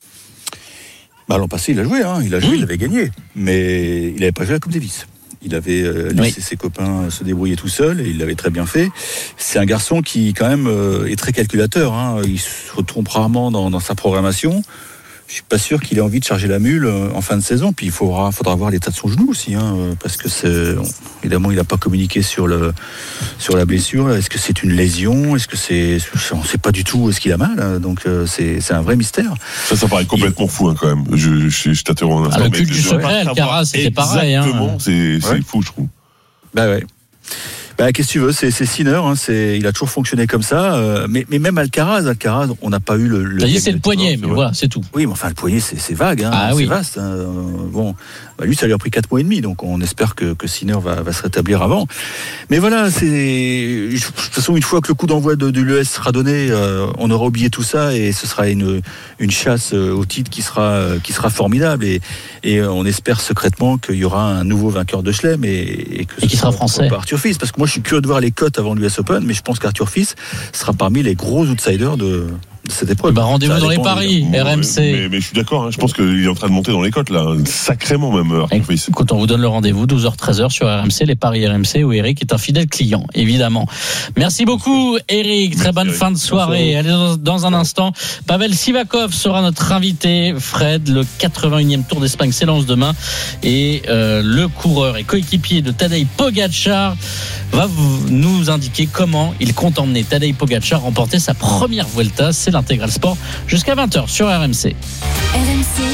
L'an passé, il a joué, il avait gagné, mais il n'avait pas joué à la Coupe Davis. Il avait laissé ses copains se débrouiller tout seul et il l'avait très bien fait. C'est un garçon qui, quand même, est très calculateur. Il se trompe rarement dans sa programmation. Je suis pas sûr qu'il ait envie de charger la mule en fin de saison. Puis il faudra voir l'état de son genou aussi, parce que évidemment il n'a pas communiqué sur la blessure. Est-ce que c'est une lésion? Est-ce que on ne sait pas du tout. Est-ce qu'il a mal? Donc c'est un vrai mystère. Ça paraît complètement fou quand même. Je t'interromps un instant. Le cul du secret, Alcaraz, c'était pareil. Exactement, c'est fou, je trouve. Ouais. Qu'est-ce que tu veux, c'est Sinner, il a toujours fonctionné comme ça, mais même Alcaraz, on n'a pas eu le. Ça y est, c'est le poignet, mais voilà, c'est tout. Oui, mais enfin le poignet, c'est vague, c'est vaste. Lui, ça lui a pris 4 mois et demi, donc on espère que Sinner va se rétablir avant. Mais voilà, de toute façon, une fois que le coup d'envoi de l'US sera donné, on aura oublié tout ça et ce sera une chasse au titre qui sera formidable et on espère secrètement qu'il y aura un nouveau vainqueur de Chelem et qui sera français. Arthur Fils, parce que moi je suis curieux de voir les cotes avant l'US Open, mais je pense qu'Arthur Fils sera parmi les gros outsiders de cette épreuve. Rendez-vous dans les paris, RMC. Mais je suis d'accord, je pense qu'il est en train de monter dans les cotes là, sacrément même. Arthur Fils. Écoute, on vous donne le rendez-vous 12h-13h sur RMC, les paris RMC, où Eric est un fidèle client, évidemment. Merci beaucoup Eric, très bonne fin de soirée. Allez, dans un instant, Pavel Sivakov sera notre invité. Fred, le 81e Tour d'Espagne s'élance demain et le coureur et coéquipier de Tadej Pogačar va nous indiquer comment il compte emmener Tadej Pogačar remporter sa première Vuelta. C'est l'Intégral Sport jusqu'à 20h sur RMC. RMC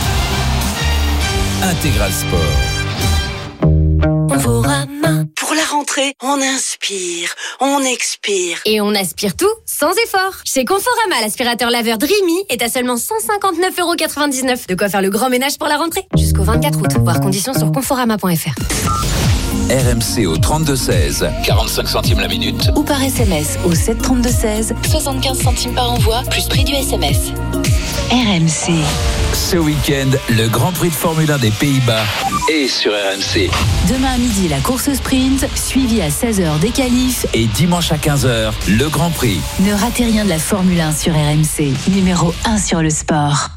Intégral Sport. Conforama. Pour la rentrée, on inspire, on expire. Et on aspire tout sans effort. Chez Conforama, l'aspirateur laveur Dreamy est à seulement 159,99 €. De quoi faire le grand ménage pour la rentrée. Jusqu'au 24 août. Voir conditions sur conforama.fr. RMC au 32-16, 45 centimes la minute. Ou par SMS au 732-16, 75 centimes par envoi, plus prix du SMS. RMC. Ce week-end, le Grand Prix de Formule 1 des Pays-Bas est sur RMC. Demain à midi, la course sprint, suivie à 16h des qualifs. Et dimanche à 15h, le Grand Prix. Ne ratez rien de la Formule 1 sur RMC, numéro 1 sur le sport.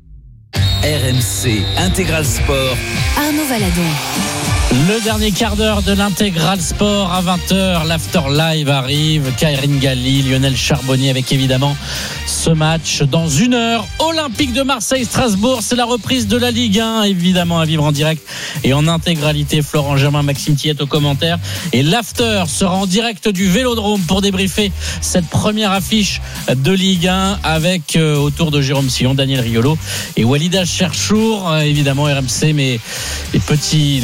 RMC Intégral Sport. Arnaud Valadon. Le dernier quart d'heure de l'Intégral Sport à 20h, l'After Live arrive, Kairin Galli, Lionel Charbonnier avec évidemment ce match dans 1 heure. Olympique de Marseille-Strasbourg, c'est la reprise de la Ligue 1, évidemment à vivre en direct et en intégralité. Florent Germain, Maxime Thiet au commentaire. Et l'After sera en direct du Vélodrome pour débriefer cette première affiche de Ligue 1 avec autour de Jérôme Sillon, Daniel Riolo et Walida Cherchour. Évidemment RMC, mais les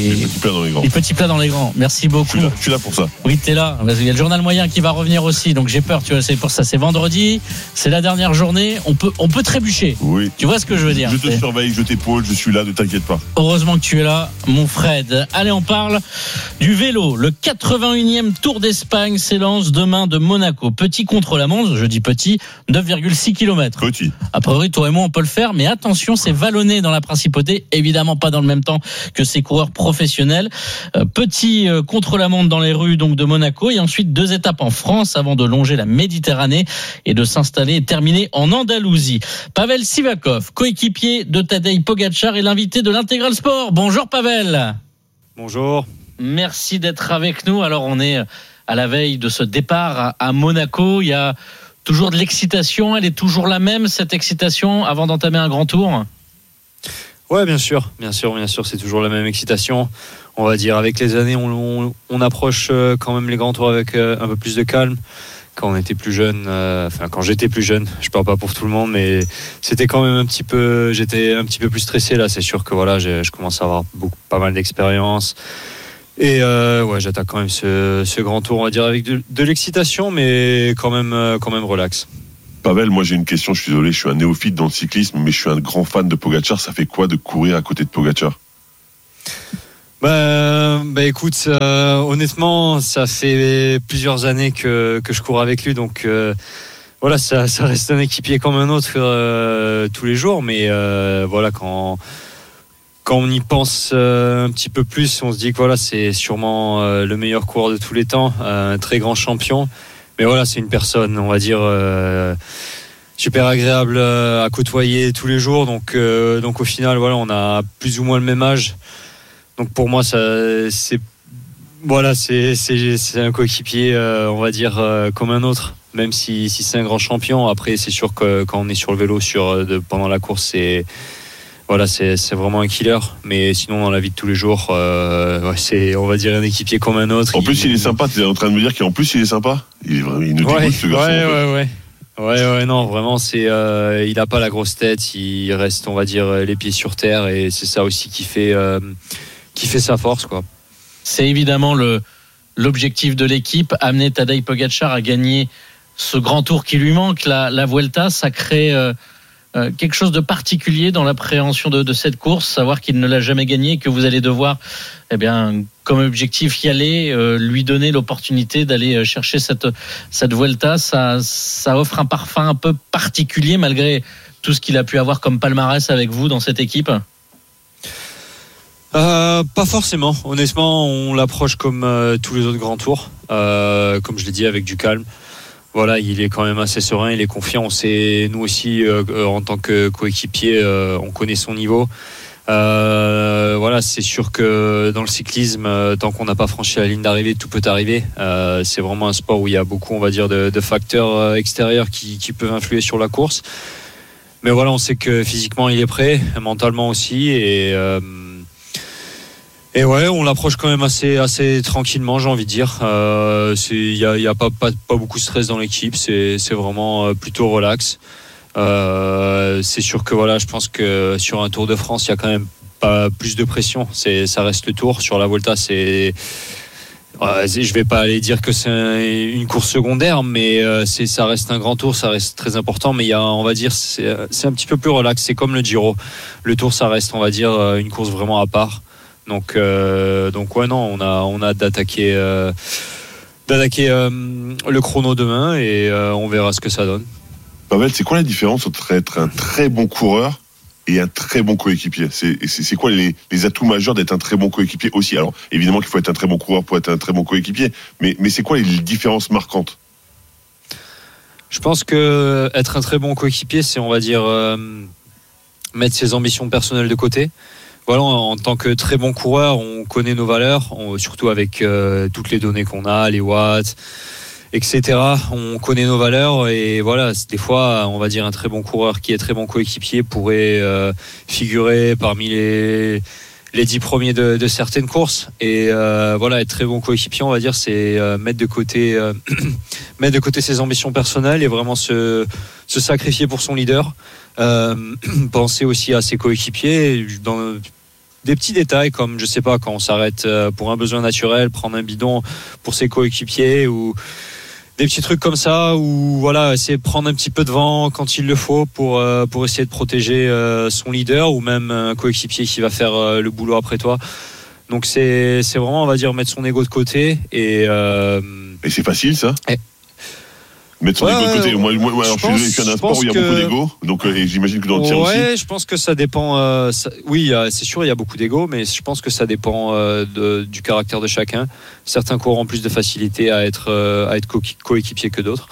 Les petits plats dans les grands. Les petits plats dans les grands. Merci beaucoup. Je suis là pour ça. Oui, t'es là. Il y a le journal moyen qui va revenir aussi, donc j'ai peur. Tu vois, c'est pour ça. C'est vendredi, c'est la dernière journée. On peut trébucher. Oui. Tu vois ce que je veux dire? Je te surveille, je t'épaule, je suis là, ne t'inquiète pas. Heureusement que tu es là, mon Fred. Allez, on parle du vélo. Le 81e Tour d'Espagne s'élance demain de Monaco. Petit contre-la-montre, je dis petit, 9,6 km. Petit. A priori, toi et moi, on peut le faire, mais attention, c'est vallonné dans la principauté, évidemment pas dans le même temps que ces coureurs professionnels. Petit contre-la-montre dans les rues donc de Monaco, et ensuite 2 étapes en France avant de longer la Méditerranée et de s'installer et terminer en Andalousie. Pavel Sivakov, coéquipier de Tadej Pogačar, et l'invité de l'Intégral Sport. Bonjour Pavel. Bonjour. Merci d'être avec nous. Alors on est à la veille de ce départ à Monaco. Il y a toujours de l'excitation. Elle est toujours la même, cette excitation, avant d'entamer un grand tour? Ouais, bien sûr, c'est toujours la même excitation. On va dire avec les années, on approche quand même les grands tours avec un peu plus de calme. Quand on était plus jeune, quand j'étais plus jeune, je parle pas pour tout le monde, mais c'était quand même j'étais un petit peu plus stressé là. C'est sûr que voilà, je commence à avoir pas mal d'expérience. Et j'attaque quand même ce grand tour, on va dire, avec de l'excitation, mais quand même relax. Pavel, moi j'ai une question, je suis désolé, je suis un néophyte dans le cyclisme, mais je suis un grand fan de Pogačar. Ça fait quoi de courir à côté de Pogačar? Écoute, honnêtement, ça fait plusieurs années que je cours avec lui, donc voilà, ça reste un équipier comme un autre tous les jours, mais voilà, quand on y pense un petit peu plus, on se dit que voilà, c'est sûrement le meilleur coureur de tous les temps, un très grand champion. Mais voilà, c'est une personne, on va dire, super agréable à côtoyer tous les jours. Donc au final, voilà, on a plus ou moins le même âge. Donc pour moi, c'est un coéquipier, on va dire, comme un autre. Même si c'est un grand champion. Après, c'est sûr que quand on est sur le vélo pendant la course, c'est vraiment un killer. Mais sinon, dans la vie de tous les jours, c'est, on va dire, un équipier comme un autre. En plus, il est sympa. Tu es en train de me dire qu'en plus, il est sympa. Il nous dégoûte, ce garçon. Ouais, non, vraiment, il a pas la grosse tête. Il reste, on va dire, les pieds sur terre, et c'est ça aussi qui fait sa force, quoi. C'est évidemment l'objectif de l'équipe, amener Tadej Pogačar à gagner ce grand tour qui lui manque, la Vuelta. Ça crée quelque chose de particulier dans l'appréhension de cette course, savoir qu'il ne l'a jamais gagné, que vous allez devoir, comme objectif, y aller, lui donner l'opportunité d'aller chercher cette Vuelta. Ça offre un parfum un peu particulier malgré tout ce qu'il a pu avoir comme palmarès avec vous dans cette équipe. Pas forcément. Honnêtement, on l'approche comme tous les autres grands tours, comme je l'ai dit, avec du calme. Voilà, il est quand même assez serein, il est confiant. On sait, nous aussi, en tant que coéquipier, on connaît son niveau. Voilà, c'est sûr que dans le cyclisme, tant qu'on n'a pas franchi la ligne d'arrivée, tout peut arriver. C'est vraiment un sport où il y a beaucoup, on va dire, de facteurs extérieurs qui peuvent influer sur la course. Mais voilà, on sait que physiquement, il est prêt, mentalement aussi, et ouais, on l'approche quand même assez tranquillement, j'ai envie de dire. Il y a pas beaucoup de stress dans l'équipe, c'est vraiment plutôt relax. C'est sûr que voilà, je pense que sur un Tour de France, il y a quand même pas plus de pression. Ça reste le Tour. Sur la Volta, je vais pas aller dire que c'est une course secondaire, mais ça reste un grand Tour, ça reste très important. Mais on va dire, c'est un petit peu plus relax. C'est comme le Giro. Le Tour, ça reste, on va dire, une course vraiment à part. Donc ouais, non, on a d'attaquer le chrono demain, et on verra ce que ça donne. Pavel, c'est quoi la différence entre être un très bon coureur et un très bon coéquipier? C'est quoi les atouts majeurs d'être un très bon coéquipier aussi? Alors évidemment qu'il faut être un très bon coureur pour être un très bon coéquipier, mais c'est quoi les différences marquantes? Je pense que être un très bon coéquipier, c'est, on va dire, mettre ses ambitions personnelles de côté. Voilà, en tant que très bon coureur, on connaît nos valeurs, surtout avec toutes les données qu'on a, les watts, etc. On connaît nos valeurs, et voilà, des fois, on va dire, un très bon coureur qui est très bon coéquipier pourrait figurer parmi les 10 premiers de certaines courses. Et voilà, être très bon coéquipier, on va dire, c'est mettre de côté ses ambitions personnelles et vraiment se sacrifier pour son leader. Penser aussi à ses coéquipiers. des petits détails comme, je sais pas, quand on s'arrête pour un besoin naturel, prendre un bidon pour ses coéquipiers ou des petits trucs comme ça, ou voilà, essayer de prendre un petit peu de vent quand il le faut pour essayer de protéger son leader ou même un coéquipier qui va faire le boulot après toi. Donc c'est vraiment, on va dire, mettre son ego de côté et c'est facile ça. Mettre son ego de côté. Moi, alors je suis fait un sport où il y a beaucoup d'ego, donc j'imagine que dans le tir aussi. Ouais, je pense que ça dépend. Oui, c'est sûr, il y a beaucoup d'ego, mais je pense que ça dépend du caractère de chacun. Certains courent en plus de facilité à être coéquipier que d'autres.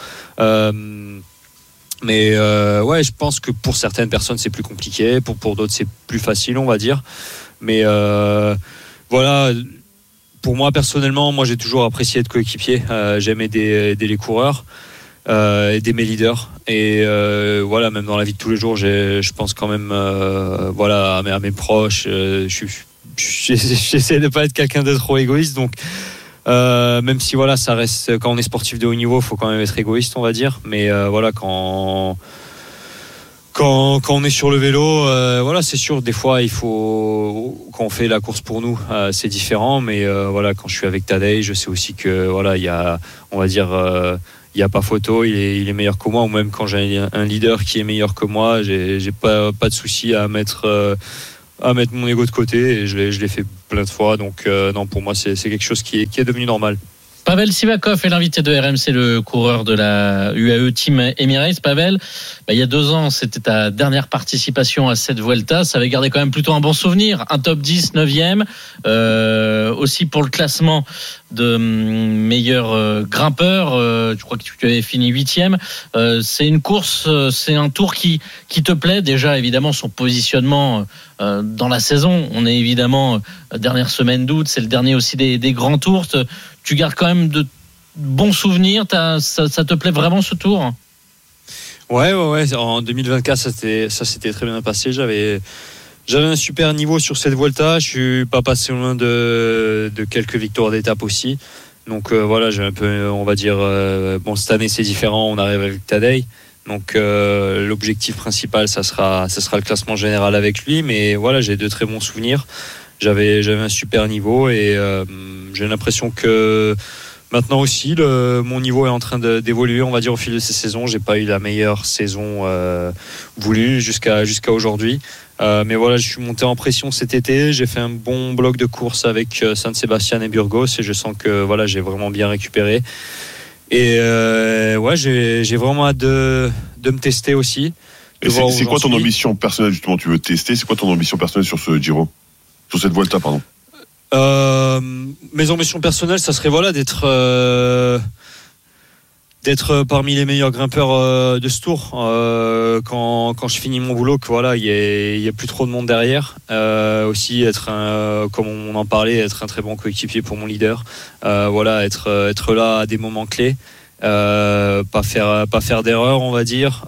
Mais ouais, je pense que pour certaines personnes c'est plus compliqué, pour d'autres c'est plus facile, on va dire. Mais voilà. Pour moi personnellement, moi j'ai toujours apprécié être coéquipier. J'aime aider les coureurs. Aider mes leaders et voilà, même dans la vie de tous les jours, je pense quand même voilà, à mes proches. J'essaie de pas être quelqu'un de trop égoïste, donc même si voilà, ça reste, quand on est sportif de haut niveau, faut quand même être égoïste, on va dire. Mais voilà, quand on est sur le vélo, voilà, c'est sûr, des fois il faut, quand on fait la course pour nous, c'est différent. Mais voilà, quand je suis avec Tadej, je sais aussi que voilà, il y a, on va dire, il n'y a pas photo, il est meilleur que moi, ou même quand j'ai un leader qui est meilleur que moi, j'ai pas de souci à mettre mon ego de côté, et je l'ai fait plein de fois. Donc non, pour moi c'est quelque chose qui est devenu normal. Pavel Sivakov est l'invité de RMC, le coureur de la UAE Team Emirates. Pavel, il y a 2 ans, c'était ta dernière participation à cette Vuelta. Ça avait gardé quand même plutôt un bon souvenir. Un top 10, 9e. Aussi pour le classement de meilleur grimpeur. Je crois que tu avais fini 8e. C'est une course, c'est un tour qui te plaît. Déjà, évidemment, son positionnement dans la saison. On est évidemment dernière semaine d'août. C'est le dernier aussi des grands tours. Tu gardes quand même de bons souvenirs. Ça te plaît vraiment, ce tour ? Ouais. En 2024, ça s'était très bien passé. J'avais un super niveau sur cette Vuelta. Je suis pas passé loin de quelques victoires d'étape aussi. Donc voilà, j'ai un peu, on va dire, bon, cette année c'est différent. On arrive avec Tadej. Donc l'objectif principal, ça sera le classement général avec lui. Mais voilà, j'ai de très bons souvenirs. J'avais un super niveau et j'ai l'impression que maintenant aussi mon niveau est en train d'évoluer, on va dire, au fil de ces saisons. J'ai pas eu la meilleure saison voulue jusqu'à aujourd'hui, mais voilà, je suis monté en pression cet été. J'ai fait un bon bloc de course avec San Sebastian et Burgos et je sens que voilà, j'ai vraiment bien récupéré. Et ouais, j'ai vraiment hâte de me tester aussi. Et c'est quoi ton ambition personnelle, justement? Tu veux tester? C'est quoi ton ambition personnelle sur ce Giro? Sur cette Vuelta, pardon. Mes ambitions personnelles, ça serait voilà, d'être parmi les meilleurs grimpeurs de ce tour. Quand je finis mon boulot, que voilà, il y a plus trop de monde derrière. Aussi être comme on en parlait, être un très bon coéquipier pour mon leader. Voilà, être là à des moments clés. Pas faire d'erreur, on va dire.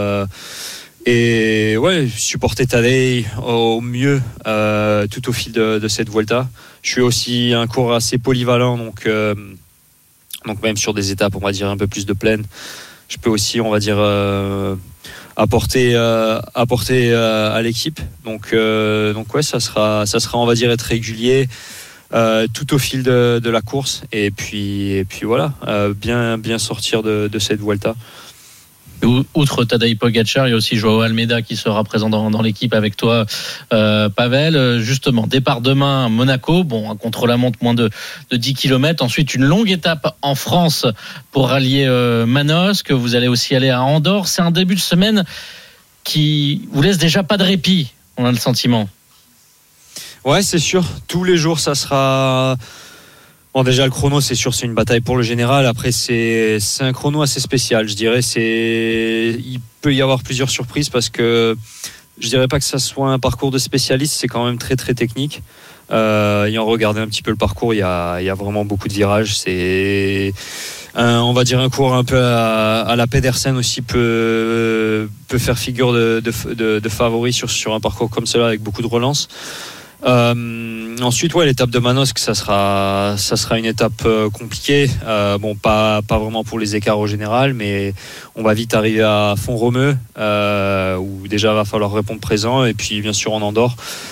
Et ouais, supporter Tadej au mieux tout au fil de cette Vuelta. Je suis aussi un coureur assez polyvalent, donc même sur des étapes, on va dire, un peu plus de plaine, je peux aussi, on va dire, apporter à l'équipe. Donc ouais, ça sera, on va dire, être régulier tout au fil de la course. Et puis voilà, bien sortir de cette Vuelta. Outre Tadej Pogačar, il y a aussi Joao Almeida qui sera présent dans l'équipe avec toi, Pavel. Justement, départ demain à Monaco, bon, un contre-la-montre moins de 10 km. Ensuite, une longue étape en France pour rallier Manosque. Vous allez aussi aller à Andorre. C'est un début de semaine qui vous laisse déjà pas de répit, on a le sentiment. Ouais, c'est sûr. Tous les jours, ça sera... Bon, déjà, le chrono, c'est sûr, c'est une bataille pour le général. Après, c'est un chrono assez spécial, je dirais. Il peut y avoir plusieurs surprises parce que je dirais pas que ça soit un parcours de spécialiste, c'est quand même très, très technique. Ayant regardé un petit peu le parcours, il y a vraiment beaucoup de virages. C'est on va dire un cours un peu à la Pedersen aussi peut faire figure de favori sur un parcours comme cela avec beaucoup de relances. Ensuite, ouais, l'étape de Manosque, ça sera une étape compliquée. Bon, pas vraiment pour les écarts au général, mais on va vite arriver à Font-Romeu, où déjà va falloir répondre présent, et puis bien sûr en Andorre,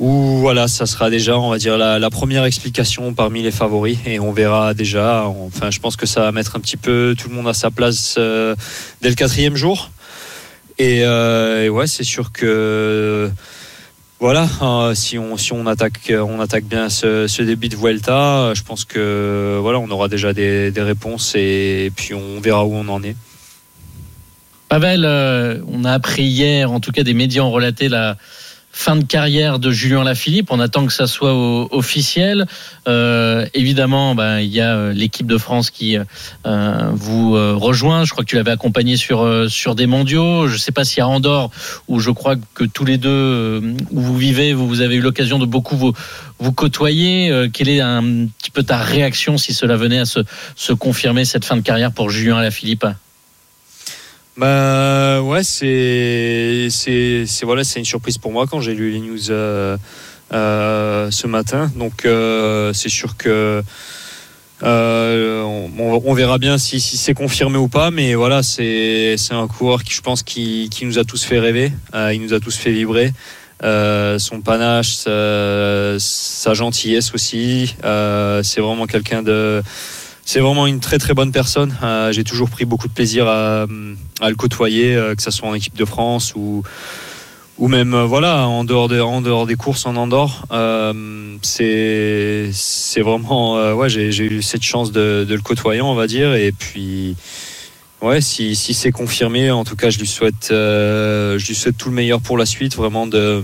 où voilà, ça sera déjà, on va dire, la première explication parmi les favoris, et on verra déjà. Enfin, je pense que ça va mettre un petit peu tout le monde à sa place dès le 4e jour. Et ouais, c'est sûr que voilà, si on attaque bien ce début de Vuelta, je pense que voilà, on aura déjà des réponses, et puis on verra où on en est. Pavel, on a appris hier, en tout cas des médias ont relaté la fin de carrière de Julien Lafilippe. On attend que ça soit officiel. Évidemment, il y a l'équipe de France qui vous rejoint. Je crois que tu l'avais accompagné sur des mondiaux. Je ne sais pas si à Andorre, où je crois que tous les deux, où vous vivez, vous avez eu l'occasion de beaucoup vous côtoyer. Quelle est un petit peu ta réaction si cela venait à se confirmer, cette fin de carrière pour Julien Lafilippe? Ouais, c'est une surprise pour moi quand j'ai lu les news ce matin. Donc c'est sûr que on verra bien si c'est confirmé ou pas, mais voilà, c'est un coureur qui, je pense, qui nous a tous fait rêver, il nous a tous fait vibrer. Son panache, sa gentillesse aussi, c'est vraiment c'est vraiment une très très bonne personne. J'ai toujours pris beaucoup de plaisir à le côtoyer, que ce soit en équipe de France ou même voilà, en dehors des courses en Andorre. C'est vraiment ouais, j'ai eu cette chance de le côtoyer, on va dire. Et puis ouais, si c'est confirmé, en tout cas je lui souhaite tout le meilleur pour la suite, vraiment de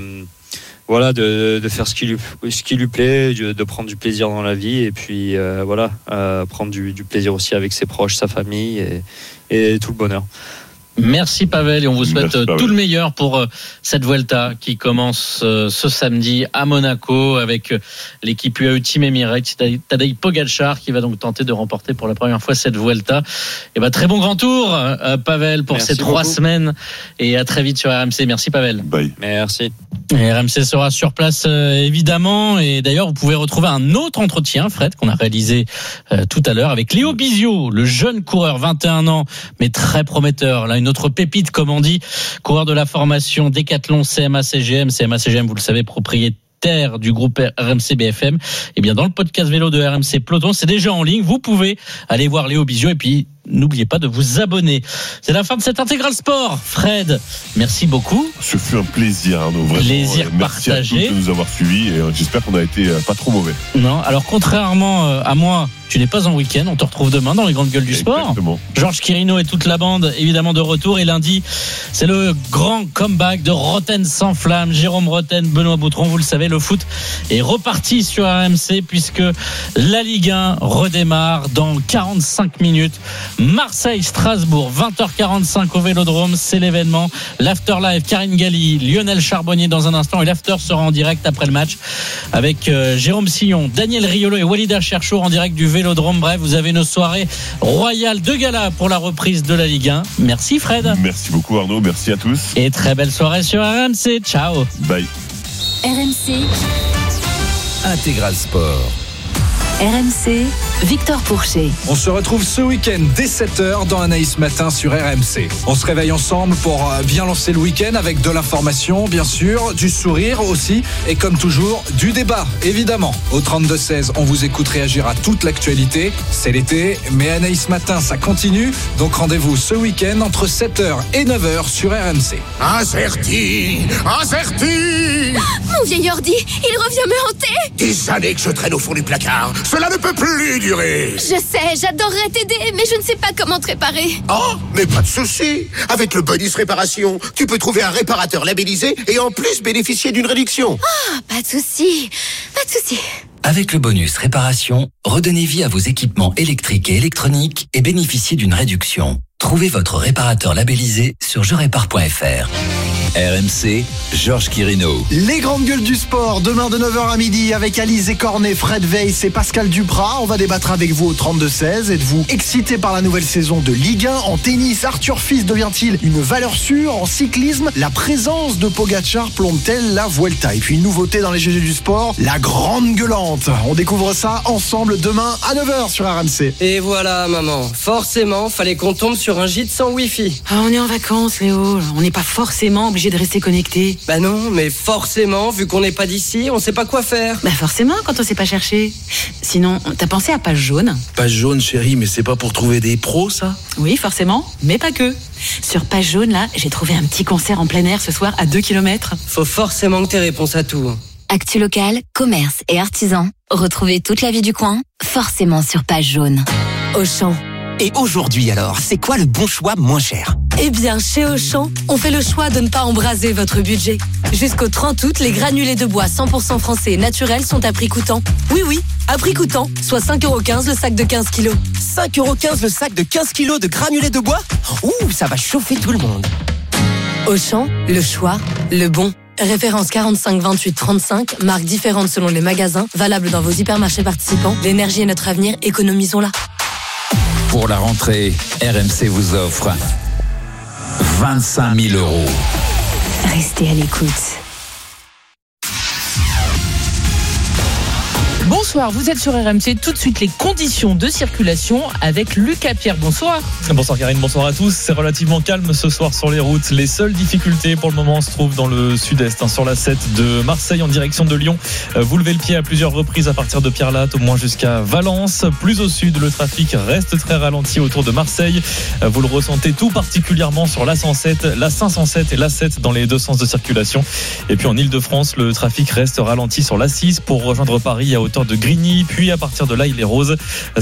faire ce qui lui plaît, de prendre du plaisir dans la vie, et puis prendre du plaisir aussi avec ses proches, sa famille, et tout le bonheur. Merci Pavel, et on vous souhaite tout le meilleur pour cette Vuelta qui commence ce samedi à Monaco avec l'équipe UAE Team Emirates, Tadej Pogačar qui va donc tenter de remporter pour la première fois cette Vuelta. Et très bon grand tour Pavel pour ces 3 semaines, et à très vite sur RMC. Merci Pavel. Bye. Merci. Et RMC sera sur place évidemment, et d'ailleurs vous pouvez retrouver un autre entretien, Fred, qu'on a réalisé tout à l'heure avec Léo Bizio, le jeune coureur, 21 ans mais très prometteur, là une autre pépite comme on dit, coureur de la formation Décathlon CMA-CGM, vous le savez, propriétaire du groupe RMC BFM. Et bien dans le podcast vélo de RMC Peloton, c'est déjà en ligne, vous pouvez aller voir Léo Bizio, et puis n'oubliez pas de vous abonner. C'est la fin de cette Intégral Sport. Fred, merci beaucoup. Ce fut un plaisir, Arnaud. Vraiment, plaisir merci partagé. À tous de nous avoir suivis, et j'espère qu'on a été pas trop mauvais. Non, alors contrairement à moi, tu n'es pas en week-end. On te retrouve demain dans les grandes gueules du sport. Exactement. Georges Quirino et toute la bande, évidemment, de retour. Et lundi, c'est le grand comeback de Roten sans flamme. Jérôme Roten, Benoît Boutron. Vous le savez, le foot est reparti sur RMC puisque la Ligue 1 redémarre dans 45 minutes. Marseille-Strasbourg, 20h45 au Vélodrome. C'est l'événement. L'After Live, Karine Galli, Lionel Charbonnier dans un instant. Et l'After sera en direct après le match avec Jérôme Sillon, Daniel Riolo et Walida Cherchour en direct du Vélodrome. Bref, vous avez une soirée royale de gala pour la reprise de la Ligue 1. Merci Fred. Merci beaucoup Arnaud, merci à tous. Et très belle soirée sur RMC. Ciao. Bye. RMC Intégral Sport. RMC, Victor Pourchet. On se retrouve ce week-end dès 7h dans Anaïs Matin sur RMC. On se réveille ensemble pour bien lancer le week-end avec de l'information, bien sûr, du sourire aussi, et comme toujours, du débat, évidemment. Au 32-16, on vous écoute réagir à toute l'actualité. C'est l'été, mais Anaïs Matin, ça continue. Donc rendez-vous ce week-end entre 7h et 9h sur RMC. Acerti. Mon vieil ordi, il revient me hanter. Des années que je traîne au fond du placard. Cela ne peut plus durer. Je sais, j'adorerais t'aider, mais je ne sais pas comment te réparer. Oh, mais pas de souci. Avec le bonus réparation, tu peux trouver un réparateur labellisé et en plus bénéficier d'une réduction. Ah, pas de souci. Avec le bonus réparation, redonnez vie à vos équipements électriques et électroniques et bénéficiez d'une réduction. Trouvez votre réparateur labellisé sur jerépare.fr. RMC, Georges Quirino. Les grandes gueules du sport, demain de 9h à midi avec Alizé Cornet, Fred Weiss et Pascal Duprat. On va débattre avec vous au 32-16. Êtes-vous excité par la nouvelle saison de Ligue 1? En tennis, Arthur Fils devient-il une valeur sûre? En cyclisme, la présence de Pogačar plombe-t-elle la Vuelta? Et puis une nouveauté dans les GG du sport, la grande gueulante. On découvre ça ensemble demain à 9h sur RMC. Et voilà maman, forcément, fallait qu'on tombe sur un gîte sans wifi. Ah, on est en vacances Léo, on n'est pas forcément obligé obligé de rester connecté. Bah non, mais forcément, vu qu'on n'est pas d'ici, on sait pas quoi faire. Bah forcément, quand on sait pas chercher. Sinon, t'as pensé à Page Jaune? Page Jaune, chérie, mais c'est pas pour trouver des pros, ça? Oui, forcément, mais pas que. Sur Page Jaune, là, j'ai trouvé un petit concert en plein air ce soir à 2 km. Faut forcément que t'aies réponse à tout. Actu local, commerce et artisans. Retrouvez toute la vie du coin, forcément sur Page Jaune. Auchan. Et aujourd'hui alors, c'est quoi le bon choix moins cher? Eh bien, chez Auchan, on fait le choix de ne pas embraser votre budget. Jusqu'au 30 août, les granulés de bois 100% français et naturels sont à prix coûtant. Oui, à prix coûtant, soit 5,15€ le sac de 15 kilos. 5,15€ le sac de 15 kilos de granulés de bois? Ouh, ça va chauffer tout le monde. Auchan, le choix, le bon. Référence 45 28 35, marques différentes selon les magasins, valable dans vos hypermarchés participants. L'énergie est notre avenir, économisons-la. Pour la rentrée, RMC vous offre 25 000 €. Restez à l'écoute. Bonsoir, vous êtes sur RMC. Tout de suite, les conditions de circulation avec Lucas Pierre. Bonsoir. Bonsoir Karine, bonsoir à tous. C'est relativement calme ce soir sur les routes. Les seules difficultés pour le moment se trouvent dans le sud-est, sur la 7 de Marseille en direction de Lyon. Vous levez le pied à plusieurs reprises à partir de Pierre-Latte, au moins jusqu'à Valence. Plus au sud, le trafic reste très ralenti autour de Marseille. Vous le ressentez tout particulièrement sur l'A107, l'A507 et l'A7 dans les deux sens de circulation. Et puis en Ile-de-France, le trafic reste ralenti sur l'A6 pour rejoindre Paris à hauteur de Grigny, puis à partir de là, il est rose.